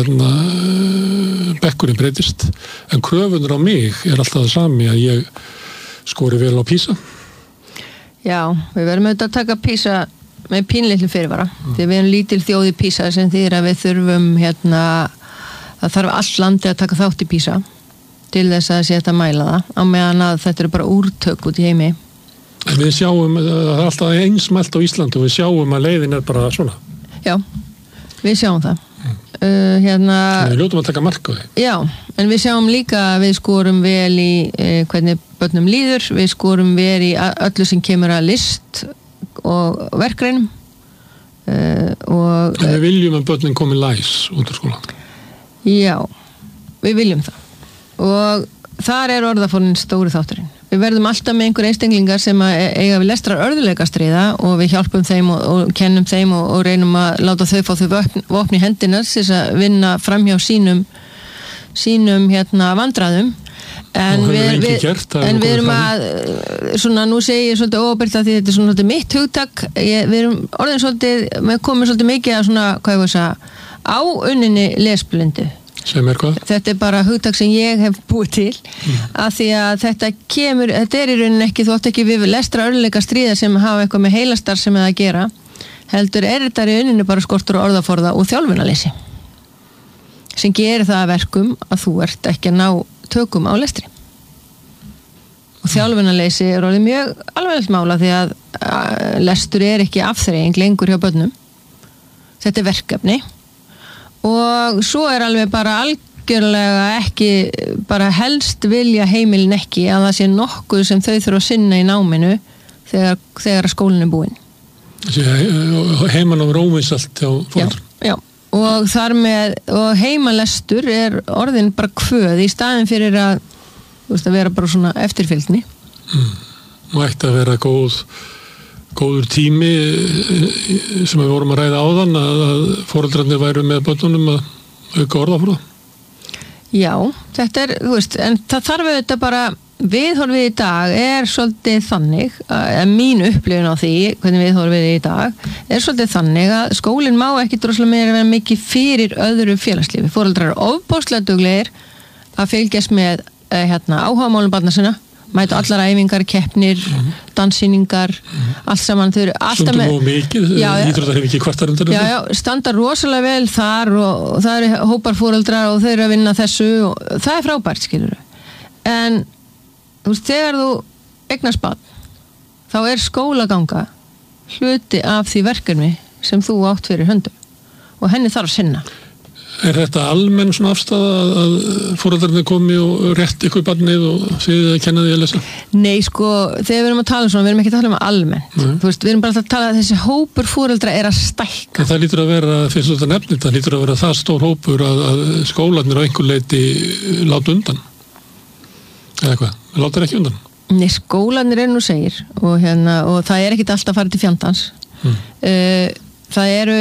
að bekkurinn breytist en kröfunur á mig alltaf það sami að ég skori vel á PISA. Já, við verðum auðvitað að taka PISA með pínlitlu fyrirvara því við erum lítil þjóð í PISA sem þýðir að við þurfum það þarf allt landi að taka þátt í PISA til þess að sé þetta mæla það á meðan að þetta eru bara úrtök út í heimi. En við sjáum að það er alltaf einsmælt á Íslandi og við sjáum að leiðin er bara svona. Já, við sjáum það. Við ljótum að taka mark á því. Já, en við sjáum líka að við skorum vel í hvernig börnum líður, við skorum vel í öllu sem kemur að list og verkreinum. En við viljum að börnin komi læs út úr skóla. Já, við viljum það. Og þar er orðaforðin stóri þátturinn. Við verðum alltaf með einhver einstaklingar sem eiga við lestrar örðuleikastríða og við hjálpum þeim og kennum þeim og reynum að láta þau fá þau vopn í hendina til þess að vinna framhjá sínum vandræðum. En við erum að svona, nú segi ég svolítið óábyrgt að því þetta er svona mitt hugtak við erum orðin svolítið, við komum svolítið mikið að svona, hvað ég veist að áunninni lesblindu. Sem er hvað? Þetta er bara hugtak sem ég hef búið til að því að þetta er í rauninni ekki, þú átt ekki við lestra örðuleika stríða sem hafa eitthvað með heilastar sem að gera, heldur er þetta í rauninni bara skortur og orðaforða og þjálfunarleysi sem gerir það að verkum að þú ert ekki að ná tökum á lestri og þjálfunarleysi er orðið mjög alvarlegt mála því að lestur er ekki afþreying lengur hjá börnum, þetta er verkefni og svo er alveg bara algjörlega ekki, bara helst vilja heimilin ekki að það sé nokkuð sem þau þurfa að sinna í náminu þegar skólinn er búinn. Heimanám róminsalt hjá foreldrum. Já, og þar með, og heimalestur er orðin bara kvöð í staðin fyrir að vera bara svona eftirfylgni. Og ætti að vera góður tími sem við vorum að ræða áðan að foreldrarnir væru með börnunum að auka orðaforða. Já, þetta er, en það þarf auðvitað bara viðhorfið í dag er svolítið þannig, mín upplifun á því hvernig viðhorfið í dag er svolítið þannig að skólinn má ekki droslega meira vera mikið fyrir öðru félagslífi. Foreldrar eru ofboðslega duglegir að fylgjast með áhugamálum barna sinna, mæta allar æfingar, keppnir, danssýningar, allt saman. Þau eru alltaf með... Stundum og mikið, íþróttar hefur ekki kvartar undan þessu. Já, standa rosalega vel þar og það eru hópar foreldrar og þau eru að vinna þessu og það er frábært, skilur. En þegar þú eignast barn, þá er skólaganga hluti af því verkefni sem þú átt fyrir höndum og henni þarf að sinna. Er þetta almenn svona afstafa að foreldrarnir komi og rétt ykkur barnið og þið að kenna því að lesa? Nei, þegar við erum að tala svona, við erum ekki að tala um almennt. Við erum bara að tala að þessi hópur foreldra er að stækka. En það lítur að vera, finnst þetta nefnilegt, það lítur að vera það stór hópur að skólarnir á einhver leiti láta undan. Eða hvað? Láta ekki undan? Nei, skólanir nú segir og það ekkit alltaf að fara til fjandans. Það eru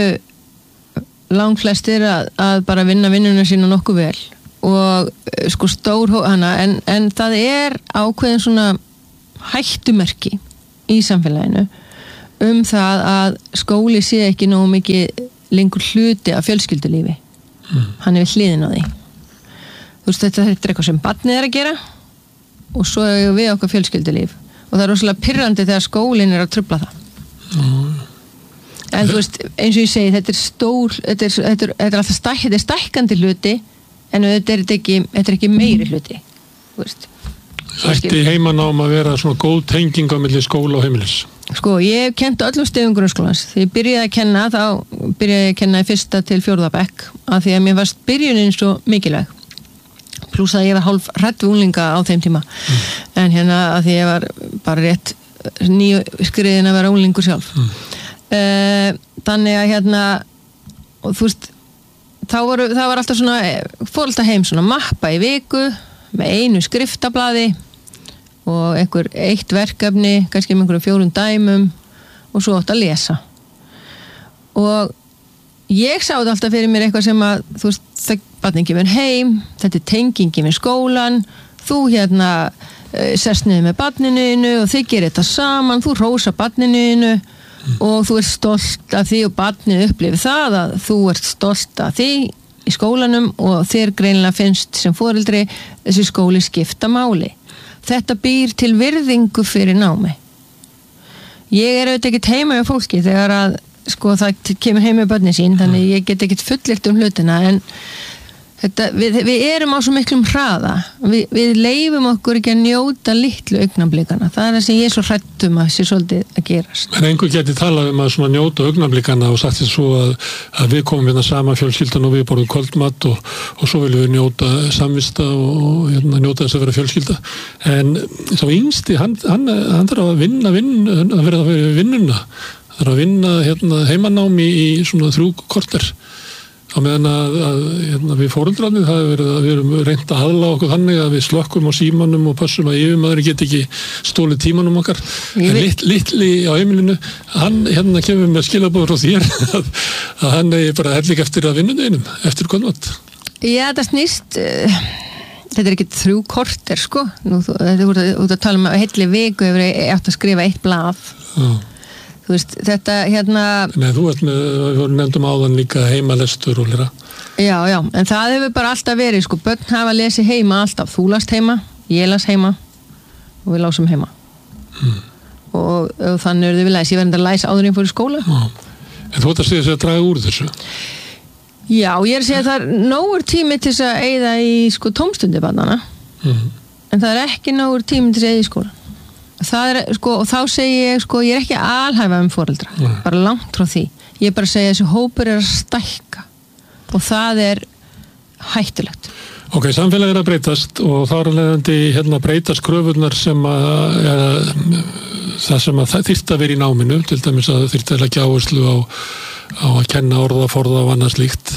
langflestir að bara vinna vinnuna sína nokkuð vel og sko stór hana en það ákveðin svona hættumerki í samfélaginu það að skóli sé ekki nógu mikið lengur hluti af fjölskyldulífi. Hann við hliðin á því. Þú veist, þetta eitthvað sem barnið að gera og svo við okkar fjölskyldulíf og það rosalega pirrandi þegar skólinn að trufla það. En þú veist, eins og ég segi, þetta stór, þetta alltaf þetta stækkandi hluti, en þetta ekki meiri hluti, þú veist. Ætti heimanám að vera svona góð tenging á milli skóla og heimilis? Sko, ég hef kennt öllum stigum grunnskólans. Þegar ég byrjaði að kenna, þá byrjaði ég að kenna í 1. til 4. bekk, af því að mér varst byrjunin svo mikilvæg. Plús að ég var hálf hrædd við unglinga á þeim tíma. En að því ég var bara rétt nýskriðin að vera unglingur sjálf. Þannig að og þú veist það var alltaf svona fór alltaf heim svona mappa í viku með einu skriftablaði og eitt verkefni kannski með einhverjum 4 dæmum og svo átt að lesa og ég sá þetta alltaf fyrir mér eitthvað sem að þú veist, það barnið kemur heim þetta tengingi með skólan þú sest niður með barninu og þið gerir þetta saman þú rósa barninu og þú ert stolt af því og barnið upplifir það að þú ert stolt af því í skólanum og þér greinilega finnst sem foreldri þessi skóli skipta máli. Þetta býr til virðingu fyrir námi. Ég auðvitað ekkert heima hjá fólki þegar að sko það kemur heim með börnin sín þannig ég get ekkert fullyrt hlutina en við erum á svo miklum hraða við leifum okkur ekki að njóta litlu augnablikana, það það sem ég er svo hrædd að sé svolítið að gerast. En einhver geti talað að svona njóta augnablikana og sagt þess svo að við komum saman fjölskyldan og við borðum kvöldmat og svo viljum við njóta samvista og njóta þess að vera fjölskylda en sá yngsti, hann þarf að vinna að vera vinnuna þarf að vinna heimanámi í svona 3 korter á meðan að við foreldrarnir það hefur verið að við erum reynt að aðla okkur þannig að við slökkum á símanum og passum að yfirmaður get ekki stólið tímanum okkar en litli á heimilinu hann kemur með skilaboð frá þér að hann bara hellig eftir að vinnunum eftir kvöldmat. Já, það snýst þetta ekki 3 korter sko þetta er út að tala um að heilli viku hefur ég átt að skrifa 1 blað þú veist, þetta Nei, þú ert með, við vorum nefndum áðan líka heimalestur og lera. Já, en það hefur bara alltaf verið, sko, börn hafa lesið heima alltaf, þú last heima, ég las heima og við lásum heima og þannig við læs, ég verði að læsa áður en fór í skóla. En þú ert að segja þess að draga úr þessu? Já, ég að segja að það er nógur tími til þess að eyða í, sko, tómstundi barnanna en það er ekki nógur tími til þess að eyða í skóla. Það sko, og þá segi ég, sko, ég er ekki alhæfa foreldra, bara langt frá því. Ég er bara að segja að þessi hópur að stækka og það hættulegt. Ok, samfélagið að breytast og þá leiðandi breytast kröfurnar sem það sem að þyrfti að vera í náminu, til dæmis að þyrfti að leggja áherslu á að kenna orðaforða og annað slíkt.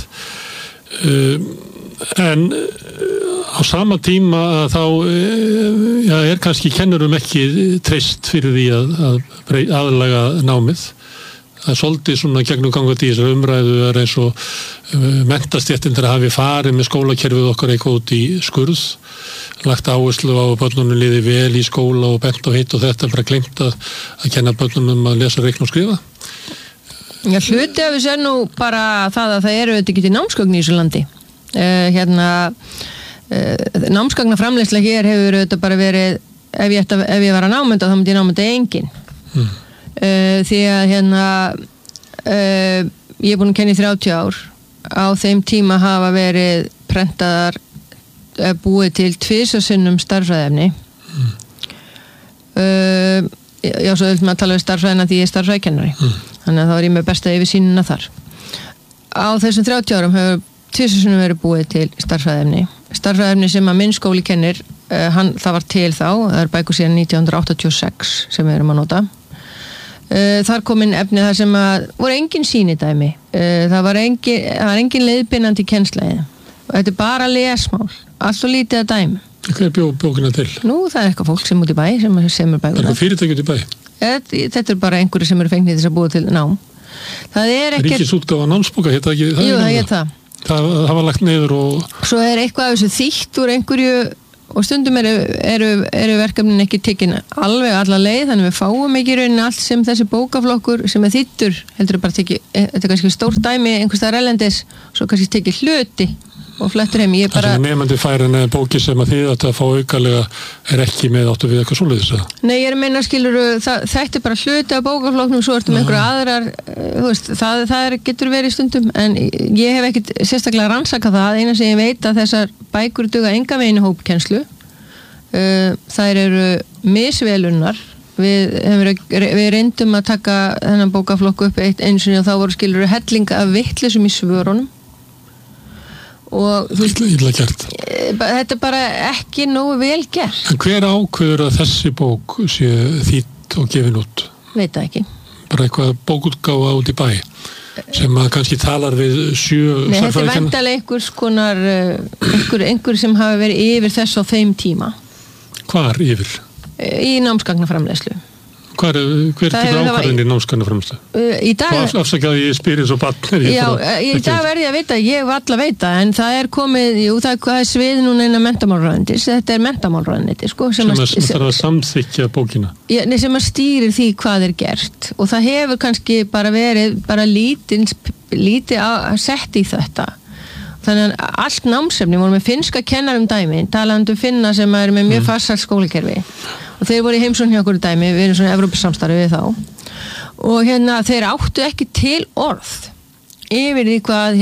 En á sama tíma þá er kannski kennurum ekki treyst fyrir því að aðlaga námið. Það er svolítið svona gegnumgangandi í þessar umræðu er eins og menntastjættin þegar hafi farið með skólakerfið okkar eitthvað út í skurð, lagt áherslu á að börnunum liði vel í skóla og bent á hitt og þetta bara gleymt að kenna börnunum að lesa, reikna og skrifa. Já, hluti af þessu nú bara það að það eru þetta ekki til námsgögn í þessu landi. Námsgagna framleiðsla hér hefur þetta bara verið ef ég var að námynda þá myndi ég námynda engin því að ég er búin að kenna í 30 ár á þeim tíma hafa verið prentaðar búið til 2 sinnum starffræðiefni já, svo vil maður tala um starffræðina því ég er starffræðikennari þannig að þá er ég með besta yfirsýnina þar á þessum 30 árum hefur 2 sinnum verið búið til starffræðiefni sem að minn skóli kennir það var til þá, það er bækur síðan 1986 sem við erum að nota þar kom inn efni þar sem að voru engin sýnidæmi það var engin leiðbeinandi kennsla og þetta er bara lesmál, allt og lítið að dæmi Hver bókina til? Nú, það eitthvað fólk sem út í bæ sem bækur. Eitthvað fyrirtæki út í bæ? Þetta bara einhverju sem fengnið þess að búa til nám. Það ekkert... Ríkisútgáfa námsbóka, hétt það ekki? Jú, það hétt það. Það var lagt niður og... Svo eitthvað af þessu þýtt úr einhverju og stundum eru verkefnin ekki tekin alveg alla leið, þannig við fáum ekki raunin allt sem þessi bókaflokkur sem þýttur, heldur bara tekið, þetta er kannski stórt dæmi einhvers staðar erlendis, svo kannski tekið hluti og flettur heim. Það sem nefandi fær en bóki sem að þið að fá aukalega ekki með áttu við eitthvað svoleiðis? Nei, ég meina skilur, þetta bara hluti af bókaflokknum, svo ertu með einhverju aðrar, þú veist, það getur verið stundum, en ég hef ekkit sérstaklega rannsakað það, eina sem ég veit að þessar bækur duga enga veginn hópkennslu, þær eru misvelunnar, við reyndum að taka þennan bókaflokk upp eins og þá voru skilur hellinga af vittlisum í svörunum og illa gert. Þetta er bara ekki nógu vel gert. En hver ákveður að þessi bók sé þýdd og gefin út? Veit það ekki. Bara eitthvað bókútgáfa út í bæ sem að kannski talar við 7 Nei, þetta er væntanlega einhvers konar einhver sem hafi verið yfir þess á þeim tíma. Hvar yfir? Í námsgagnaframleiðslu. Hver tekur ákvarðin í námsgagnaframleiðslu? Í dag... Afsakaði ég spyr eins og barn. Já, í dag verði ég að vita, ég var alla að veita, en það er komið, það er svið núna innan menntamálráðuneytis, þetta er menntamálráðuneyti, sko. Sem þarf að samþykkja bókina. Já, sem að stýrir því hvað er gert, og það hefur kannski bara verið, lítið sett í þetta. Þannig að allt námsefni voru með finnska kennarum dæmi, talandi finna sem er með mjög farsælt skólakerfi. Og þeir voru í heimsókn hjá okkur dæmi, við erum svona Evrópusamstarfi við þá. Og þeir áttu ekki til orð yfir því hvað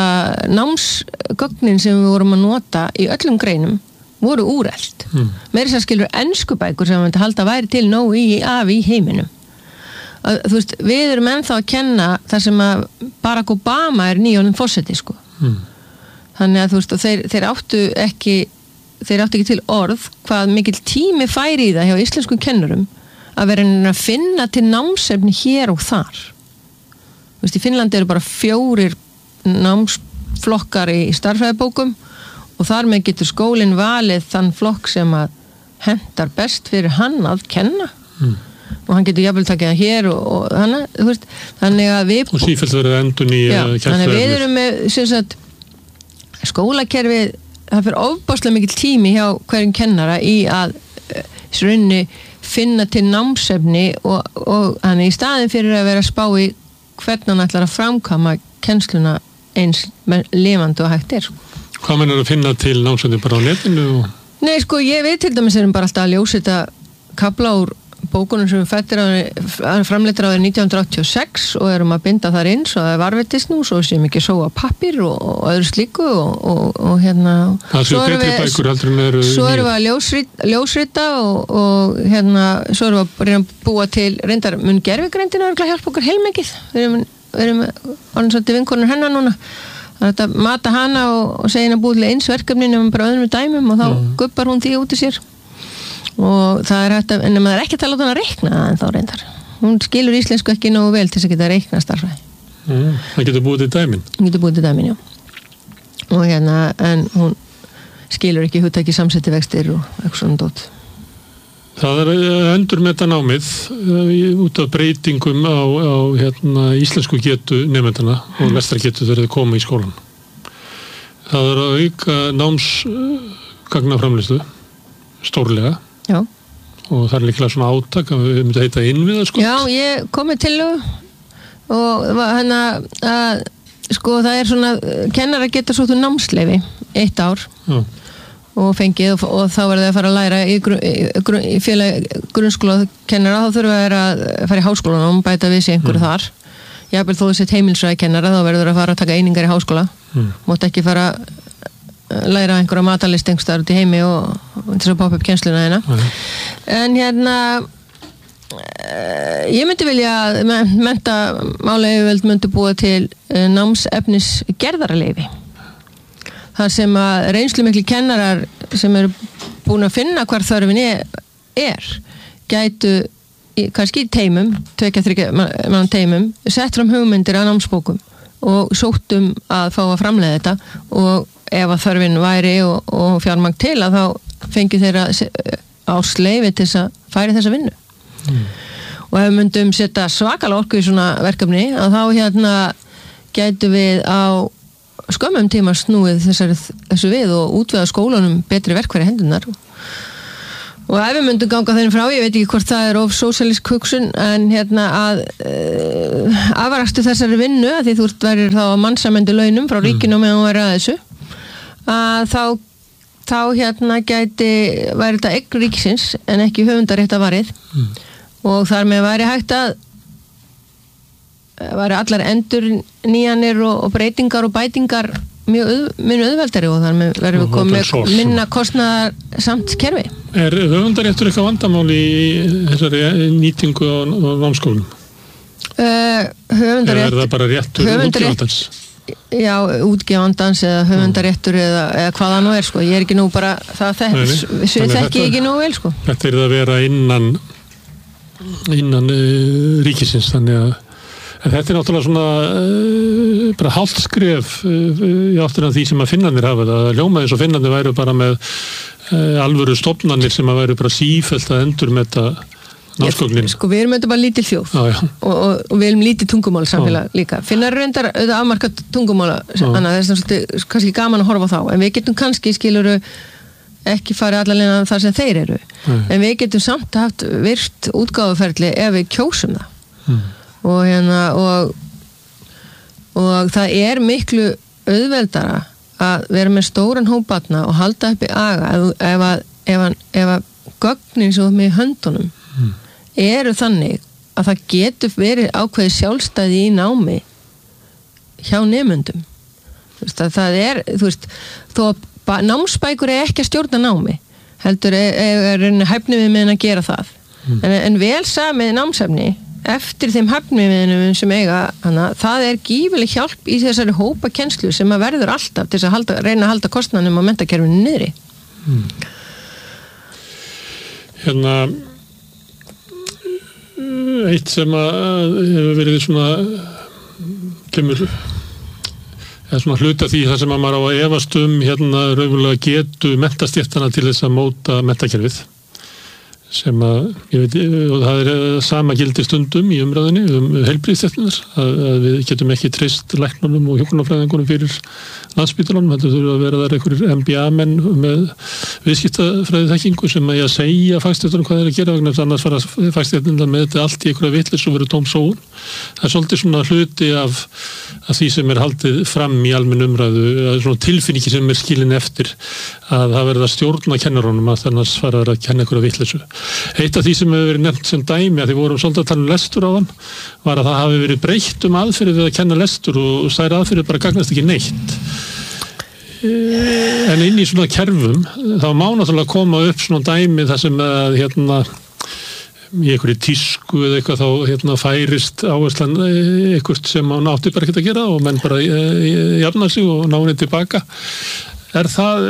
námsgögnin sem við vorum að nota í öllum greinum voru úrelt. Meira þess að skilur enskubækur sem við myndi halda væri til nóg af í heiminum. Þú veist, við erum ennþá að kenna þar sem að Barack Obama er nýjónum forseti, sko. Þannig að þú veist, og þeir áttu ekki til orð hvað mikil tími færi í það hjá íslenskum kennurum að vera að finna til námsefni hér og þar. Þú veist, í Finnlandi eru bara 4 námsflokkar í starffræðibókum og þar með getur skólinn valið þann flokk sem að hentar best fyrir hann að kenna. Og hann getur jafnvel takið það hér og hana, þú veist, þannig að við... Og sífellt verið endurnýja kennsluefni. Þannig að við erum með, sem sagt, skólakerfið, það fyrir ofbáslega mikil tími hjá hverjum kennara í að rauninni finna til námsefni og hann í staðin fyrir að vera að spá í hvernig hann ætlar að framkama kennsluna eins lifandi og hægt er. Hvað mennur að finna til námsefni bara á netinu? Nei, sko, ég veit til dæmis erum bara alltaf að ljósita kabla úr bókunum sem framleittir á 1986 og erum að binda þar inn svo það er varvetist nú, svo séum ekki sóa pappir og öðru slíku og svo erum við að ljósrita og svo erum við að reyna að búa til reyndar mun gervigreindin að hjálpa okkur heilmikið við erum orðin svolítið vinkonur hennar núna að mata hana og segja hennar búið til eins verkefni nema bara öðrum dæmum og þá guppar hún því út í sér og það er hægt en maður er ekki að tala út hann að reikna en þá reyndar hún skilur íslensku ekki nógu vel til þess að geta að reikna starffræði það getur búið til dæmin já og en hún skilur ekki hugtaki samsetti vextir og eitthvað svona dót það er endurmeta námið út af breytingum á íslensku getu nemendana og lestrargetu þegar þau koma í skólan það er að auka námsgagnaframleiðslu stórlega Já. Og það er líklega svona átak að við myndum að heita innviða sko. Já, ég komið til og að sko það er svona kennara geta svo þú námsleyfi 1 ár Já. Og fengið og þá verður það að fara að læra í félag grunnskóla kennara þá þurfa að fara í háskólan og bæta við sig einhverju þar jafnvel þó þessi heimilsræði kennara þá verður að fara að taka einingar í háskóla mátt ekki fara læra einhverja matalist einhverstaðar út í heimi og þess að poppa upp kennsluna hérna en ég myndi vilja að menntamálayfirvöld myndi búa til námsefnis gerðarleyfi þar sem að reynslu miklu kennarar sem eru búin að finna hvar þörfin gætu kannski í teimum 2-3 mann teimum sett fram hugmyndir að námsbókum og sóttum að fá að framleiða þetta og ef að þörfin væri og fjármagn til að þá fengið þeirra ársleyfi til þess að færi þessa vinnu og ef við myndum setja svakalega orku í svona verkefni að þá gætu við á skömmum tíma snúið þessu við og útvega skólanum betri verkfæri hendurnar og ef við myndum ganga þeirri frá, ég veit ekki hvort það of sósíalísk hugsun en að afrakstu þessari vinnu að því þú verður þá að mannsamendu launum frá ríkinu meðan þú verður að þessu að þá gæti væri þetta eign ríkisins en ekki höfundaréttavarið og þar með væri hægt að væri allar endur nýjanir og breytingar og bætingar mjög auðveldari og þar með verður við komið minna kostnaðar samt kerfi. Höfundaréttur eitthvað vandamál í þessari nýtingu á námsskólum? Höfundaréttur er það bara réttur útgefandans? Já, útgefandans eða höfundaréttur eða hvað það nú sko. Ég ekki nú bara það þekki ekki nú vel sko. Þetta að vera innan ríkisins þannig að en þetta náttúrulega svona bara hálft skref í áttina því sem að Finnarnir hafa það ljóma eins og Finnarnir væru bara með alvöru stofnanir sem að væru bara sífellt að endur með þetta námsgögnin. Sko við erum þetta bara lítil þjóð og við erum lítið tungumál samfélag líka. Finnar reyndar auðvitað afmarka tungumála annað þess að þetta er kannski gaman að horfa á þá en við getum kannski skiluru ekki farið allavega þar sem þeir eru en við getum samt haft virt útgáfuferli ef við kjósum það og það er miklu auðveldara að vera með stóran hóp barna og halda upp í aga ef að gögnin sem með höndunum eru þannig að það getur verið ákveðið sjálfstæði í námi hjá nemendum það er þó að námsbækur er ekki að stjórna námi heldur er hæfni við með að gera það en vel samið námsefni eftir þeim hæfniviðinum sem eiga hana, það er gífileg hjálp í þessari hópa kennslu sem að verður alltaf til þess að reyna að halda kostnaðnum á menntakerfinu niðri. Eitt sem að hefur verið svona kemur eða svona hluta því það sem að maður á að efast raunverulega getu menntastjættana til þess að móta menntakerfið sem að, ég veit, og það sama gildi stundum í umræðinni heilbrigðisstéttirnar, að við getum ekki treyst læknunum og hjúkrunarfræðingunum fyrir Landspítalanum, heldur þurfa að vera þar einhverjir MBA-menn með viðskiptafræðiþekkingu sem að segja fagstéttunum hvað þeir að gera vegna annars fara fagstéttirnar með þetta allt í einhverja vitleys og verður tóm sóun. Það er svolítið svona hluti af því sem haldið fram í almenn umræðu, svona tilfinningi sem skilin eftir að það verða stjórna kennarunum að annars fara að kenna einhverja vitleysu. Eitt af því sem hefur verið nefnt sem dæmi að því vorum svolítið að tala lestur á þann var að það hafi verið breytt aðferðir við að kenna lestur og þær aðferðir bara gagnast ekki neitt en inn í svona kerfum þá má náttúrulega koma upp svona dæmi þar sem að í einhverju tísku eða eitthvað þá færist áherslan eitthvað sem án átti bara ekkert að gera og menn bara jafna sig og ná henni tilbaka það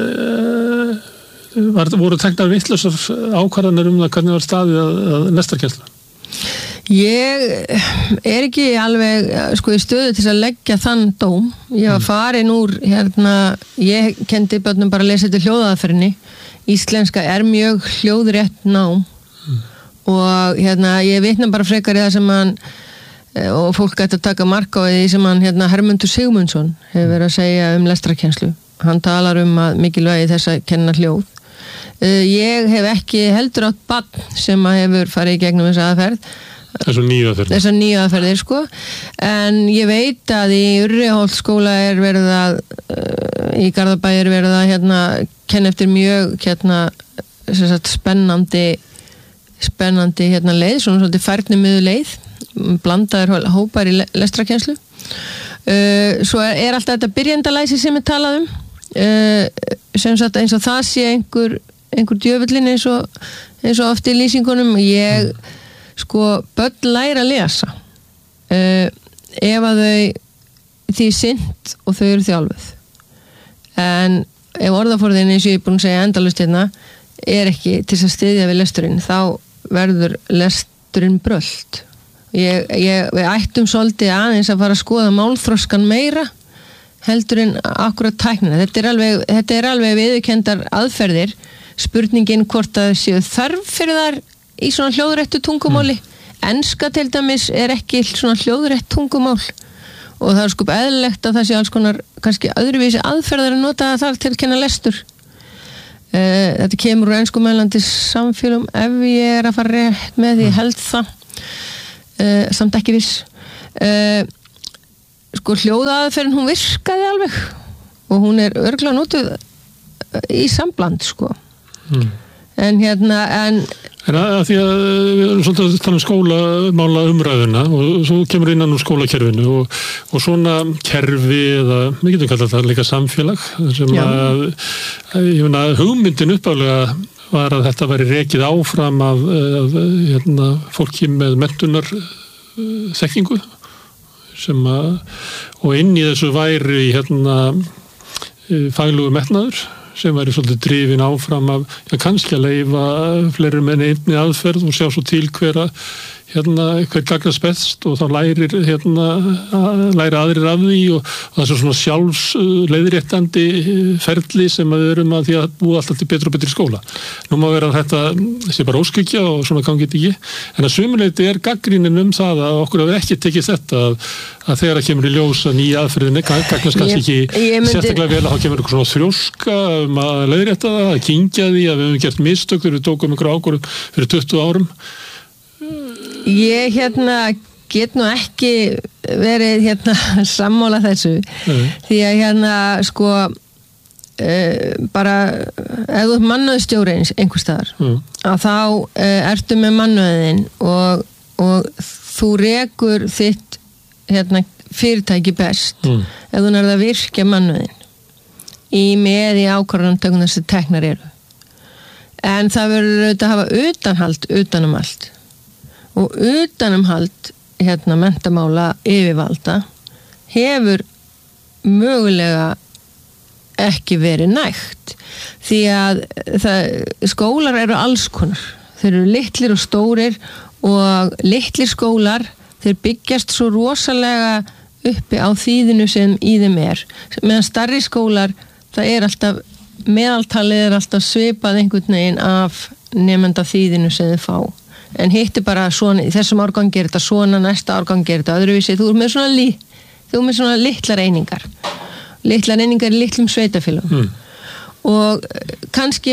voru teknar vitlausar ákvarðanir það hvernig var staðið að lestarkennslu? Ég ekki alveg í stöðu til að leggja þann dóm. Ég var farin úr ég kendi börnum bara að lesa þetta hljóðaðferðinni. Íslenska er mjög hljóðrétt nám og ég vitna bara frekar í það sem hann og fólk ætti að taka mark á því sem hann Hermundur Sigmundsson hefur verið að segja lestrarkennslu. Hann talar að mikilvægi þess að kenna hljóð. Ég hef ekki heldur átt barn sem hefur farið í gegnum þessa aðferð. Þessar nýju aðferðir sko. En ég veit að í Urriholtsskóla er verið að í Garðabæ er verið að kenna eftir mjög spennandi leið, svona svolítið færnimiðu leið, blandaðir hópar í lestrarkennslu. Svo er alltaf þetta byrjendalæsi sem talað sem sagt eins og það sé einhver djöfullin eins og oft í lýsingunum. Börn læra að lesa ef að því sinnt og þau eru þjálfuð en ef orðaforðin eins og ég er búin að segja endalaust er ekki til að styðja við lesturinn þá verður lesturinn brölt. Við ættum svolítið aðeins að fara að skoða málþroskan meira heldur en akkurat tæknina. Þetta er alveg viðurkenndar aðferðir spurningin hvort að séu þarf fyrir þar í svona hljóðrættu tungumáli. Enska til dæmis ekki svona hljóðrætt tungumál og það sko eðlilegt að það sé alls konar kannski öðruvísi aðferðar að nota það til að kenna lestur. Þetta kemur úr enskumælandi samfélum ef ég að fara rétt með því held það samt ekki viss. Sko hljóðaðferðin hún virkaði alveg og hún örugglega notuð í sambland sko. En að því að við erum svolítið að tala skólamála umræðuna og svo kemur innan úr skólakerfinu og svona kerfi eða, við getum kallað það líka samfélag sem að hugmyndin uppálega var að þetta væri rekið áfram af fólki með menntunar þekkingu sem og inn í þessu væri faglugu metnaður sem væri svolítið drifin áfram af kannski að leyfa fleiri með einni aðferð og sjá svo til hver gagnast best og þá læri aðrir af því og það er svona sjálfsleiðréttandi ferli sem við erum að því að búa alltaf til betur og betri skóla. Nú má vera að þetta sé bara óskykja og svona gangi þetta ekki, en að sumuleyti gagnrýnin það að okkur hafi ekki tekið þetta að þegar það kemur í ljós að nýja aðferðinni gagnast kannski ekki sérstaklega vel að þá kemur eitthvað svona þrjóska að leiðrétta það, að kyngja því að við höfum gert mistök þegar við tókum einhverja ákvörðun fyrir 20 árum. Ég get nú ekki verið sammála þessu því að sko bara ef þú mannauðsstjóri einhvers staðar að þá ertu með mannauðin og þú rekur þitt fyrirtæki best ef þú nærð að virkja mannauðin með í ákvarðanatökum þessi teknar eru en það verður auðvitað að hafa utanhald utanum allt og utanumhald menntamála yfirvalda hefur mögulega ekki verið nægt því að skólar eru alls konar, þeir eru litlir og stórir og litlir skólar þeir byggjast svo rosalega uppi á þýðinu sem í þeim meðan stærri skólar það alltaf meðaltalið alltaf svipað einhvern veginn af nemenda þýðinu sem þið fá en hitti bara svona, í þessum árgang gerir þetta svona, næsta árgang gerir þetta öðruvísi, þú er með svona litlar einingar í litlum sveitafélögum og kannski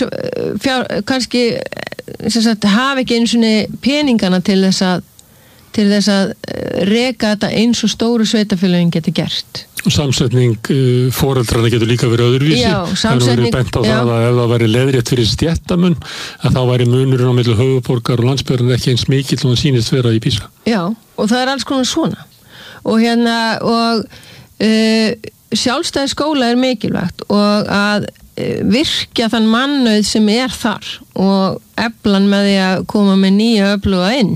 hafa ekki einu svona peningana til þess að reka þetta eins og stóru sveitafélögin getur gert. Samsetning foreldrana getur líka verið öðruvísi. Já, samsetning. Bent á það að ef það væri leiðrétt fyrir stéttamun, að þá væri munurinn á milli höfuðborgar og landsbyggðar ekki eins mikill og það sýnist vera í PISA. Já, og það alls konar svona. Og sjálfstæði skóla mikilvægt og að virkja þann mannauð sem þar og eflan með því að koma með nýja öfluga inn.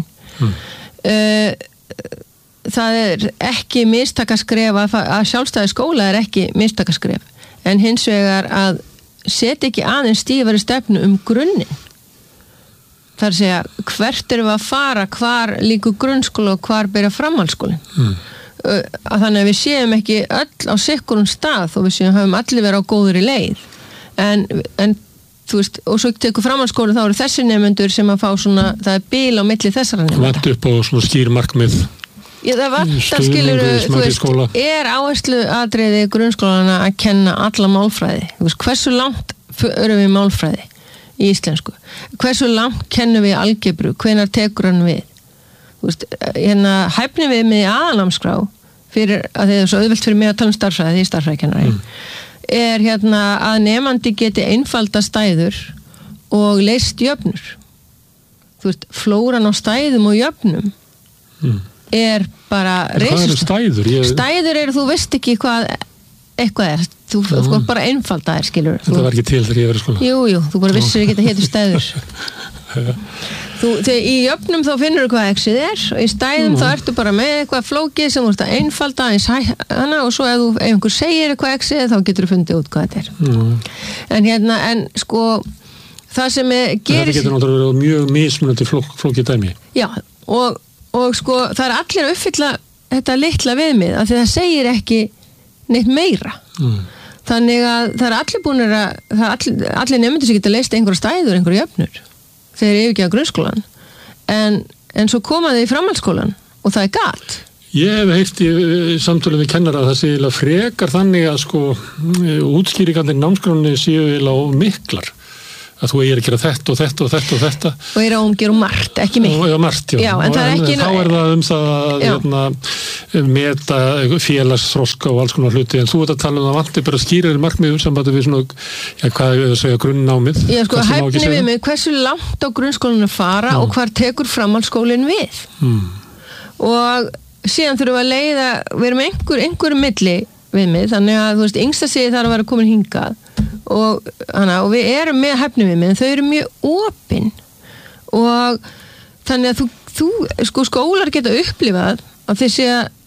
Það ekki mistakaskref að sjálfstæði skóla ekki mistakaskref en hins vegar að setja ekki aðeins stífari stefnu grunnin það að segja hvert erum við að fara hvar líkur grunnskóla og hvar byrja framhaldsskólinn þannig að við séum ekki öll á sikkurum stað og við höfum allir verið á góðri leið en þú veist, og svo tekur framhaldsskóla þá eru þessi nemendur sem að fá svona það bil á milli þessara nemenda vant upp á svona skýr markmið það vantar skiluru, þú veist, áherslu atriði grunnskólana að kenna alla málfræði, þú veist, hversu langt erum við málfræði í íslensku, hversu langt kennum við algebru, hvenær tekur hann við þú veist, hæfni við með aðalnámskrá fyrir að það svo auðvelt fyrir mig að tala starffræði því starffræðikennari að nemandi geti einfalda stæður og leyst jöfnur þú veist, flóran á stæðum og jöfnum bara hvað eru stæður? Stæður þú veist ekki hvað eitthvað þú bara einfalda skilur þetta var ekki til þegar ég verið skóla jú, þú bara vissir ekki að hétu stæður þegar í jöfnum þá finnur þú hvað exið og í stæðum þá ertu bara með eitthvað flókið sem þú ert að einfalda og svo ef einhver segir eitthvað exið þá getur þú fundið út hvað þetta en sko það sem gerist þetta getur náttúrulega verið mjög mismunandi flókið dæmi já og sko það allir að uppfylla þetta litla viðmið af því það segir ekki neitt meira þannig að það allir búinir allir nefndir sem geta leyst einhverja stæður, einhverja jöfnur þegar yfirgefa grunnskólan en svo koma þau í framhaldsskólan og það gat. Ég hef heyrt í samtölu við kennara að það sé eiginlega frekar þannig að sko útskýringarnir námskránni séu eiginlega miklar. Að þú eigir að gera þetta og þetta og þetta og þetta. Og er að gera margt, ekki mitt. Já, margt, já. En það ekki... Þá er það það að meta félagsþroska og alls konar hluti, en þú ert að tala það vantir bara skýrir markmiður sem að við svona, hvað er að segja, grunnnámið. Já, sko, hæfni við mig, hversu langt á grunnskólanum fara og hvar tekur framhaldsskólinn við. Og síðan þurfum við að leiða, við erum einhverjum milli við mig, þannig að þú veist, yngsta segi þarf að vera komin hingað og við erum með hæfni við mig, en þau eru mjög opin og þannig að þú sko skólar geta upplifað að þeir sé